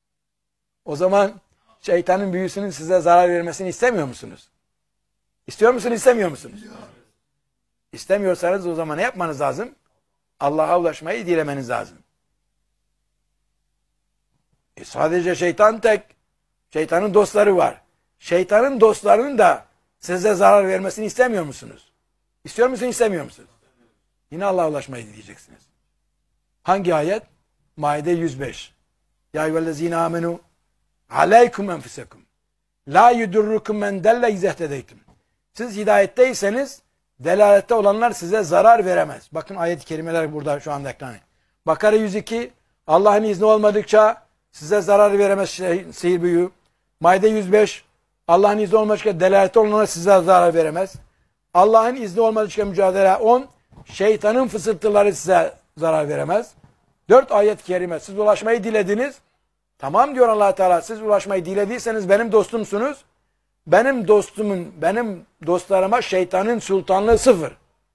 O zaman şeytanın büyüsünün size zarar vermesini istemiyor musunuz? İstiyor musunuz, istemiyor musunuz? İstemiyorsanız o zaman ne yapmanız lazım? Allah'a ulaşmayı dilemeniz lazım. E sadece şeytan tek. Şeytanın dostları var. Şeytanın dostlarının da size zarar vermesini istemiyor musunuz? İstiyor musunuz, istemiyor musunuz? Yine Allah'a ulaşmayı dileyeceksiniz. Hangi ayet? Maide yüz beş. Ya eyyühellezine amenu aleykum enfusekum la yudurrukum men delle izehtedeytum. Siz hidayetteyseniz delalette olanlar size zarar veremez. Bakın ayet-i kerimeler burada şu anda ekrana. Bakara yüz iki Allah'ın izni olmadıkça size zarar veremez şey, sihir büyü. Maide yüz beş Allah'ın izni olmadıkça delalette olanlar size zarar veremez. Allah'ın izni olmadıkça mücadele on şeytanın fısıltıları size zarar veremez. Dört ayet-i kerime siz ulaşmayı dilediniz. Tamam diyor Allah Teala siz ulaşmayı dilediyseniz benim dostumsunuz. Benim dostumun, benim dostlarıma şeytanın sultanlığı sıfır.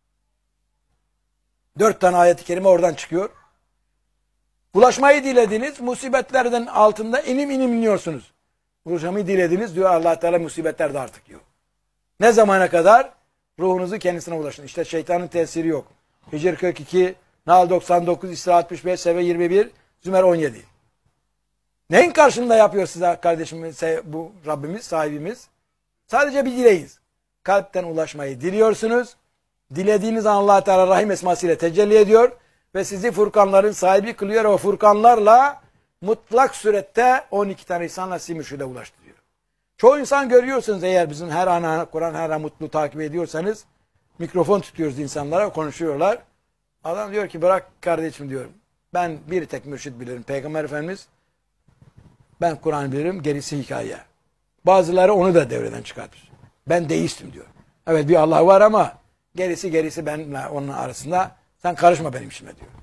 Dört tane ayet-i kerime oradan çıkıyor. Ulaşmayı dilediniz, musibetlerden altında inim inim iniyorsunuz. Ulaşmayı dilediniz diyor Allah Teala musibetler de artık yok. Ne zamana kadar? Ruhunuzu kendisine ulaşın. İşte şeytanın tesiri yok. Hicr kırk iki, Nahl doksan dokuz, İsra altmış beş, Sebe yirmi bir, Zümer on yedi. Neyin karşılığında yapıyor size kardeşim bu Rabbimiz, sahibimiz? Sadece bir dileyiz. Kalpten ulaşmayı diliyorsunuz. Dilediğiniz an Allah Teala Rahim esmasıyla tecelli ediyor ve sizi furkanların sahibi kılıyor ve furkanlarla mutlak surette on iki tane insanla sizi mürşide ulaştırıyor. Çoğu insan görüyorsunuz eğer bizim her ana Kur'an her an mutlu takip ediyorsanız mikrofon tutuyoruz insanlara konuşuyorlar. Adam diyor ki bırak kardeşim diyorum. Ben bir tek mürşid bilirim. Peygamber Efendimiz ben Kur'an bilirim gerisi hikaye. Bazıları onu da devreden çıkartır. Ben deistim diyor. Evet bir Allah var ama gerisi gerisi benimle onun arasında sen karışma benim işime diyor.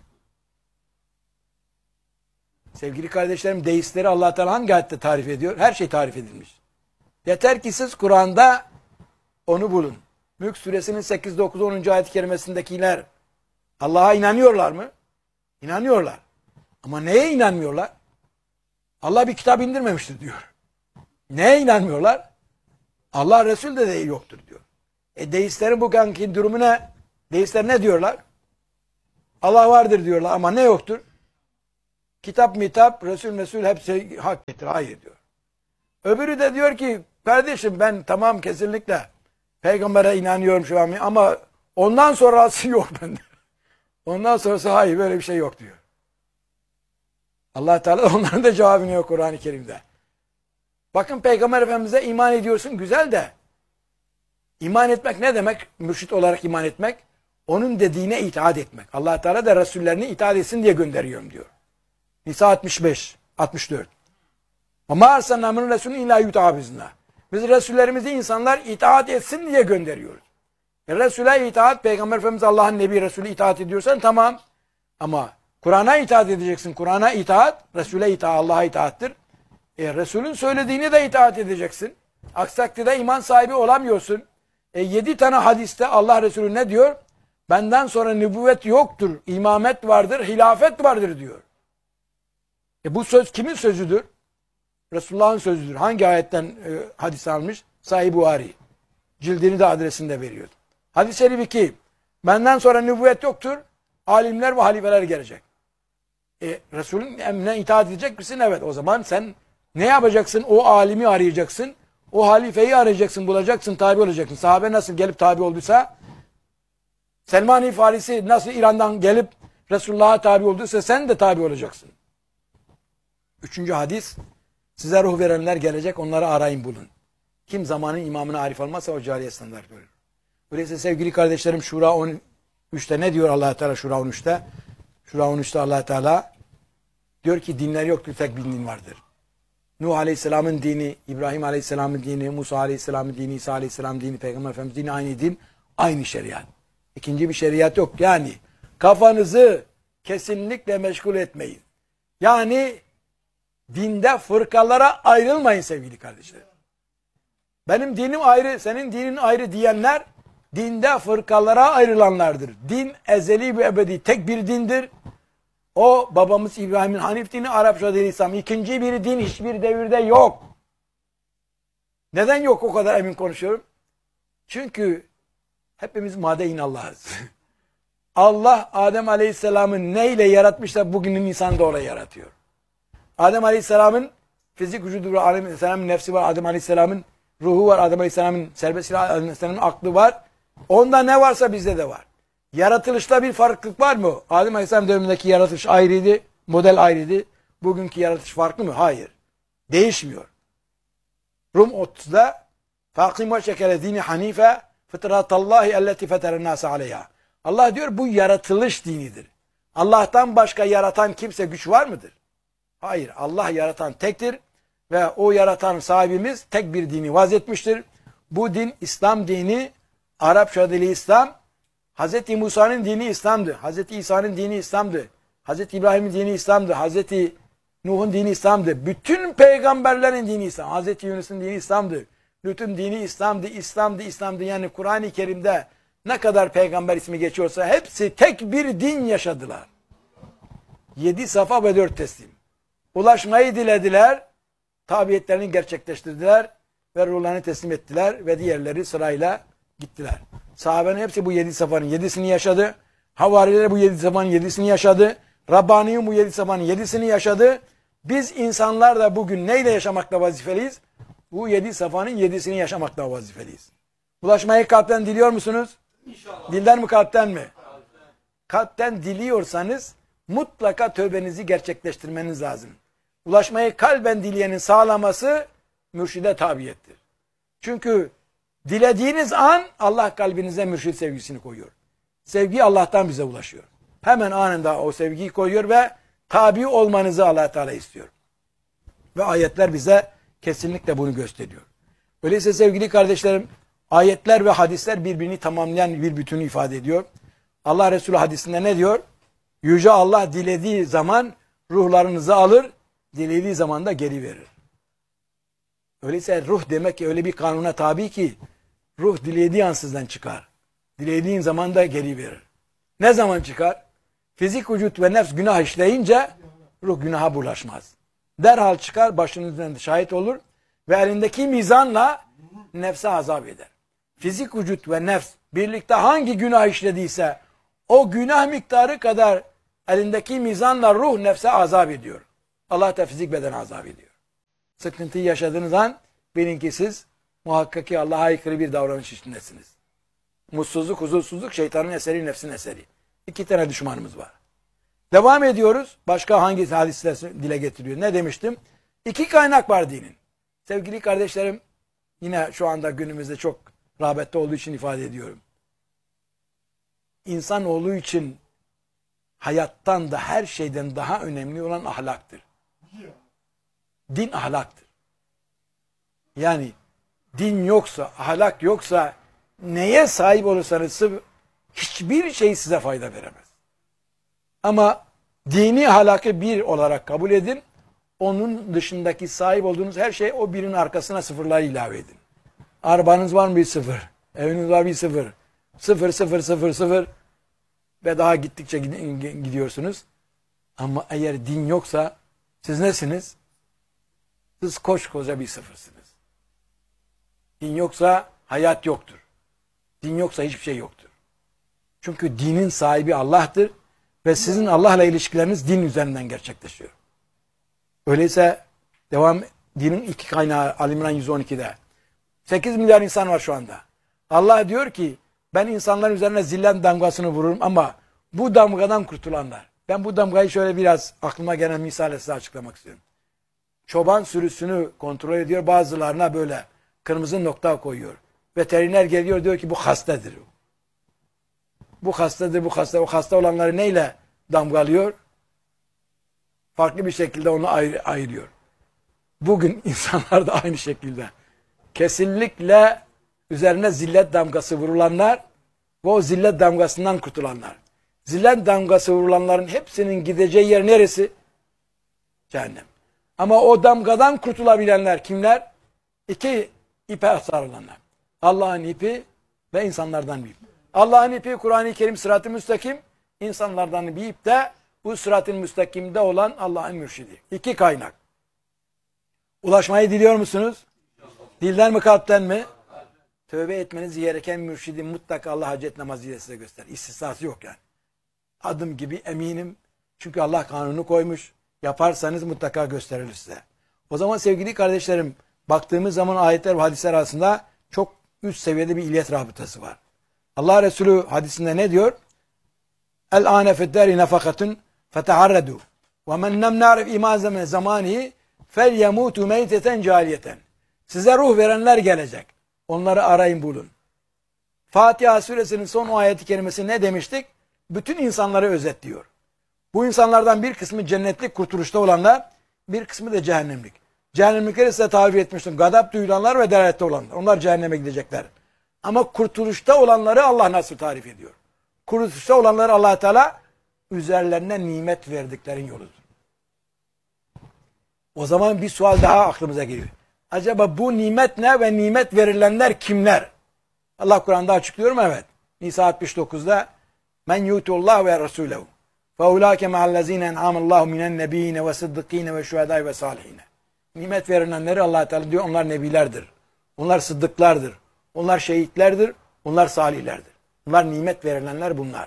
Sevgili kardeşlerim deistleri Allah Teala hangi ayette tarif ediyor? Her şey tarif edilmiş. Yeter ki siz Kur'an'da onu bulun. Mülk suresinin sekiz, dokuz, onuncu ayet-i kerimesindekiler Allah'a inanıyorlar mı? İnanıyorlar. Ama neye inanmıyorlar? Allah bir kitap indirmemiştir diyor. Neye inanmıyorlar? Allah Resul de, de yoktur diyor. E deistlerin bu kanki durumu ne? Deistler ne diyorlar? Allah vardır diyorlar ama ne yoktur? kitap mitap, Resul Mesul hepsi hak getir. Hayır diyor. Öbürü de diyor ki kardeşim ben tamam kesinlikle peygambere inanıyorum şu an ama ondan sonrası yok bende. Ondan sonrası hayır böyle bir şey yok diyor. Allah Teala onların da cevabını yok Kur'an-ı Kerim'de. Bakın Peygamber Efendimiz'e iman ediyorsun güzel de iman etmek ne demek? Mürşit olarak iman etmek. Onun dediğine itaat etmek. Allah Teala da Resullerini itaat etsin diye gönderiyorum diyor. Nisa altmış beş, altmış dört. Ama arsalna min resulün illa yuta'a bizna. Biz Resullerimizi insanlar itaat etsin diye gönderiyoruz. E Resul'e itaat, Peygamber Efendimiz Allah'ın Nebi Resulü itaat ediyorsan tamam. Ama Kur'an'a itaat edeceksin. Kur'an'a itaat, Resul'e itaat, Allah'a itaattir. E Resul'ün söylediğini de itaat edeceksin. Aksi takdirde iman sahibi olamıyorsun. E yedi tane hadiste Allah Resulü ne diyor? Benden sonra nübüvvet yoktur, imamet vardır, hilafet vardır diyor. E bu söz kimin sözüdür? Resulullah'ın sözüdür. Hangi ayetten e, hadis almış? Sahih Buhari. Cildini de adresinde veriyor. Hadis-i şerif iki. Benden sonra nübüvvet yoktur. Alimler ve halifeler gelecek. E, Resul'ün emrine itaat edecek misin? Evet. O zaman sen ne yapacaksın? O alimi arayacaksın. O halifeyi arayacaksın, bulacaksın, tabi olacaksın. Sahabe nasıl gelip tabi olduysa, Selman-i Farisi nasıl İran'dan gelip Resulullah'a tabi olduysa sen de tabi olacaksın. Üçüncü hadis. Size ruh verenler gelecek, onları arayın bulun. Kim zamanın imamına arif olmazsa o cariye standart olur. Öyleyse sevgili kardeşlerim Şura on üçte ne diyor Allah Teala Şura on üçte? Şura on üçte Allah Teala diyor ki dinler yoktur, tek bir din vardır. Nuh Aleyhisselam'ın dini, İbrahim Aleyhisselam'ın dini, Musa Aleyhisselam'ın dini, İsa Aleyhisselam'ın dini, Peygamber Efendimiz dini aynı din, aynı şeriat. İkinci bir şeriat yok. Yani kafanızı kesinlikle meşgul etmeyin. Yani dinde fırkalara ayrılmayın sevgili kardeşlerim. Benim dinim ayrı, senin dinin ayrı diyenler dinde fırkalara ayrılanlardır. Din ezeli ve ebedi tek bir dindir. O babamız İbrahim'in Hanif dini, Arapça dili İslam. İkinci bir din hiçbir devirde yok. Neden yok o kadar emin konuşuyorum? Çünkü hepimiz madeyn Allah'ız. Allah Adem Aleyhisselam'ı neyle yaratmışsa bugünün insanı da oraya yaratıyor. Adem Aleyhisselam'ın fizik vücudu var, Adem Aleyhisselam'ın nefsi var, Adem Aleyhisselam'ın ruhu var, Adem Aleyhisselam'ın serbest Adem Aleyhisselam'ın aklı var. Onda ne varsa bizde de var. Yaratılışta bir farklılık var mı? Adem Aleyhisselam dönemindeki yaratılış ayrıydı, model ayrıydı. Bugünkü yaratılış farklı mı? Hayır. Değişmiyor. Rum otuzda فَاقِمْ وَشَكَلَ دِينِ حَن۪يفَ فِطْرَةَ اللّٰهِ اَلَّتِ فَتَرَ النَّاسَ عَلَيْهَا. Allah diyor bu yaratılış dinidir. Allah'tan başka yaratan kimse güç var mıdır? Hayır. Allah yaratan tektir ve o yaratan sahibimiz tek bir dini vaz etmiştir. Bu din İslam dini, Arapça dili İslam, Hazreti Musa'nın dini İslam'dı. Hazreti İsa'nın dini İslam'dı. Hazreti İbrahim'in dini İslam'dı. Hazreti Nuh'un dini İslam'dı. Bütün peygamberlerin dini İslam. Hazreti Yunus'un dini İslam'dı. Lüt'ün dini İslam'dı, İslam'dı, İslam'dı. Yani Kur'an-ı Kerim'de ne kadar peygamber ismi geçiyorsa hepsi tek bir din yaşadılar. Yedi safa ve dört teslim. Ulaşmayı dilediler, tabiyetlerini gerçekleştirdiler ve ruhlarını teslim ettiler ve diğerleri sırayla gittiler. Sahabenin hepsi bu yedi safanın yedisini yaşadı. Havariler bu yedi safanın yedisini yaşadı. Rabbani'nin bu yedi safanın yedisini yaşadı. Biz insanlar da bugün neyle yaşamakta vazifeliyiz? Bu yedi safanın yedisini yaşamakta vazifeliyiz. Ulaşmayı kalpten diliyor musunuz? İnşallah. Dilden mi kalpten mi? Kalpten diliyorsanız mutlaka tövbenizi gerçekleştirmeniz lazım. Ulaşmayı kalben dileyenin sağlaması mürşide tabiyettir. Çünkü dilediğiniz an Allah kalbinize mürşid sevgisini koyuyor. Sevgi Allah'tan bize ulaşıyor. Hemen anında o sevgiyi koyuyor ve tabi olmanızı Allah Teala istiyor. Ve ayetler bize kesinlikle bunu gösteriyor. Öyleyse sevgili kardeşlerim, ayetler ve hadisler birbirini tamamlayan bir bütünü ifade ediyor. Allah Resulü hadisinde ne diyor? Yüce Allah dilediği zaman ruhlarınızı alır, dilediği zaman da geri verir. Öyleyse ruh demek ki öyle bir kanuna tabi ki ruh dilediği an sizden çıkar. Dilediğin zaman da geri verir. Ne zaman çıkar? Fizik vücut ve nefs günah işleyince ruh günaha bulaşmaz. Derhal çıkar, başının üzerinde şahit olur ve elindeki mizanla nefse azap eder. Fizik vücut ve nefs birlikte hangi günah işlediyse o günah miktarı kadar elindeki mizanla ruh nefse azap ediyor. Allah da fizik beden azap ediyor. Sıkıntıyı yaşadığınız an bilin ki siz muhakkak ki Allah'a aykırı bir davranış içindesiniz. Mutsuzluk, huzursuzluk şeytanın eseri, nefsin eseri. İki tane düşmanımız var. Devam ediyoruz. Başka hangi hadisler dile getiriyor? Ne demiştim? İki kaynak var dinin. Sevgili kardeşlerim, yine şu anda günümüzde çok rağbette olduğu için ifade ediyorum. İnsanoğlu için hayattan da her şeyden daha önemli olan ahlaktır. Din ahlaktır. Yani din yoksa, ahlak yoksa neye sahip olursanız hiçbir şey size fayda veremez. Ama dini ahlakı bir olarak kabul edin. Onun dışındaki sahip olduğunuz her şey o birinin arkasına sıfırları ilave edin. Arabanız var mı? Bir sıfır. Eviniz var bir sıfır. Sıfır, sıfır, sıfır, sıfır. Ve daha gittikçe gidiyorsunuz. Ama eğer din yoksa siz nesiniz? Siz koskoca bir sıfırsınız. Din yoksa hayat yoktur. Din yoksa hiçbir şey yoktur. Çünkü dinin sahibi Allah'tır ve sizin Allah'la ilişkileriniz din üzerinden gerçekleşiyor. Öyleyse devam, dinin iki kaynağı Ali İmran yüz on iki'de. sekiz milyar insan var şu anda. Allah diyor ki ben insanların üzerine zillet damgasını vururum ama bu damgadan kurtulanlar. Ben bu damgayı şöyle biraz aklıma gelen misale size açıklamak istiyorum. Çoban sürüsünü kontrol ediyor, bazılarına böyle kırmızı nokta koyuyor. Veteriner geliyor, diyor ki bu hastadır. Bu hastadır, bu hasta. O hasta olanları neyle damgalıyor? Farklı bir şekilde onu ayır, ayırıyor. Bugün insanlar da aynı şekilde. Kesinlikle üzerine zillet damgası vurulanlar ve o zillet damgasından kurtulanlar. Zillet damgası vurulanların hepsinin gideceği yer neresi? Cehennem. Ama o damgadan kurtulabilenler kimler? İki ipe sarılanlar. Allah'ın ipi ve insanlardan bir ip. Allah'ın ipi Kur'an-ı Kerim sırat-ı müstakim, insanlardan bir ip de bu sırat-ı müstakimde olan Allah'ın mürşidi. İki kaynak. Ulaşmayı diliyor musunuz? Dilden mi kalpten mi? Tövbe etmeniz gereken mürşidi mutlaka Allah hacet namazıyla size göster. İstisnası yok yani. Adım gibi eminim. Çünkü Allah kanunu koymuş. Yaparsanız mutlaka gösterilir size. O zaman sevgili kardeşlerim, baktığımız zaman ayetler ve hadisler arasında çok üst seviyede bir illet rabıtası var. Allah Resulü hadisinde ne diyor? El-âne feddâri nefakatun feteharredû ve men nem na'rif imâzeme zamânihi fel yemûtu meyteten cahiliyeten. Size ruh verenler gelecek. Onları arayın bulun. Fatiha suresinin son o ayeti kerimesi ne demiştik? Bütün insanları özetliyor. Bu insanlardan bir kısmı cennetlik kurtuluşta olanlar, bir kısmı da cehennemlik. Cehennemlikleri size tarif etmiştim. Gadap duyulanlar ve delalette olanlar. Onlar cehenneme gidecekler. Ama kurtuluşta olanları Allah nasıl tarif ediyor? Kurtuluşta olanları Allah Teala üzerlerine nimet verdiklerin yoludur. O zaman bir sual daha aklımıza geliyor. Acaba bu nimet ne ve nimet verilenler kimler? Allah Kur'an'da açıklıyor mu? Evet. Nisa altmış dokuz'da men yutullah ve rasulehu fe ulâke ma'allezîne en'âmallâhu minen nebiyyine ve sıddıkîne ve şuhedâi ve sâlihîne. Nimet verilenleri Allah Teala diyor onlar nebilerdir. Onlar sıddıklardır. Onlar şehitlerdir. Onlar salihlerdir. Bunlar nimet verilenler bunlar.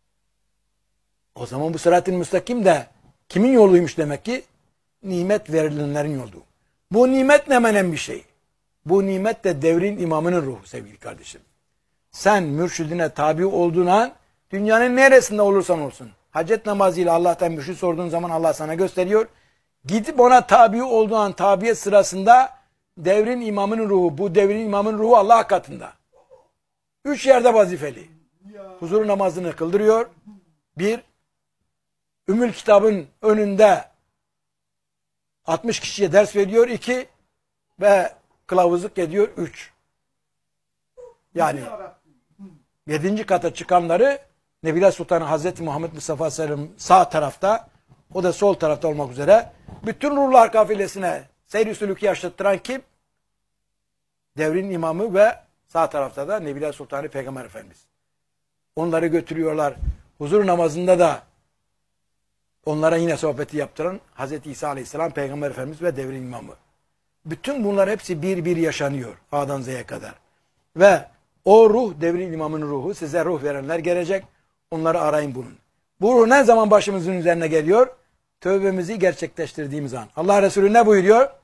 O zaman bu sırat-ı müstakim de kimin yoluymuş demek ki? Nimet verilenlerin yolu. Bu nimet ne menen bir şey. Bu nimet de devrin imamının ruhu sevgili kardeşim. Sen mürşidine tabi olduğun an dünyanın neresinde olursan olsun. Hacet namazıyla Allah'tan mürşid sorduğun zaman Allah sana gösteriyor. Gidip ona tabi olduğun an tabiyet sırasında devrin imamının ruhu, bu devrin imamının ruhu Allah katında. Üç yerde vazifeli. Huzur namazını kıldırıyor. Bir, Ümmül Kitab'ın önünde altmış kişiye ders veriyor. İki, ve kılavuzluk ediyor. Üç. Yani yedinci kata çıkanları Nebiler Sultanı Hazreti Muhammed Mustafa Sallam sağ tarafta, o da sol tarafta olmak üzere bütün ruhlar kafilesine seyr-i sülükü yaşattıran kim? Devrin imamı ve sağ tarafta da Nebiler Sultanı Peygamber Efendimiz. Onları götürüyorlar. Huzur namazında da onlara yine sohbeti yaptıran Hazreti İsa Aleyhisselam Peygamber Efendimiz ve devrin imamı. Bütün bunlar hepsi bir bir yaşanıyor A'dan Z'ye kadar. Ve o ruh devrin imamının ruhu, size ruh verenler gelecek. Onları arayın bulun. Bu ruh ne zaman başımızın üzerine geliyor? Tövbemizi gerçekleştirdiğimiz an. Allah Resulü ne buyuruyor?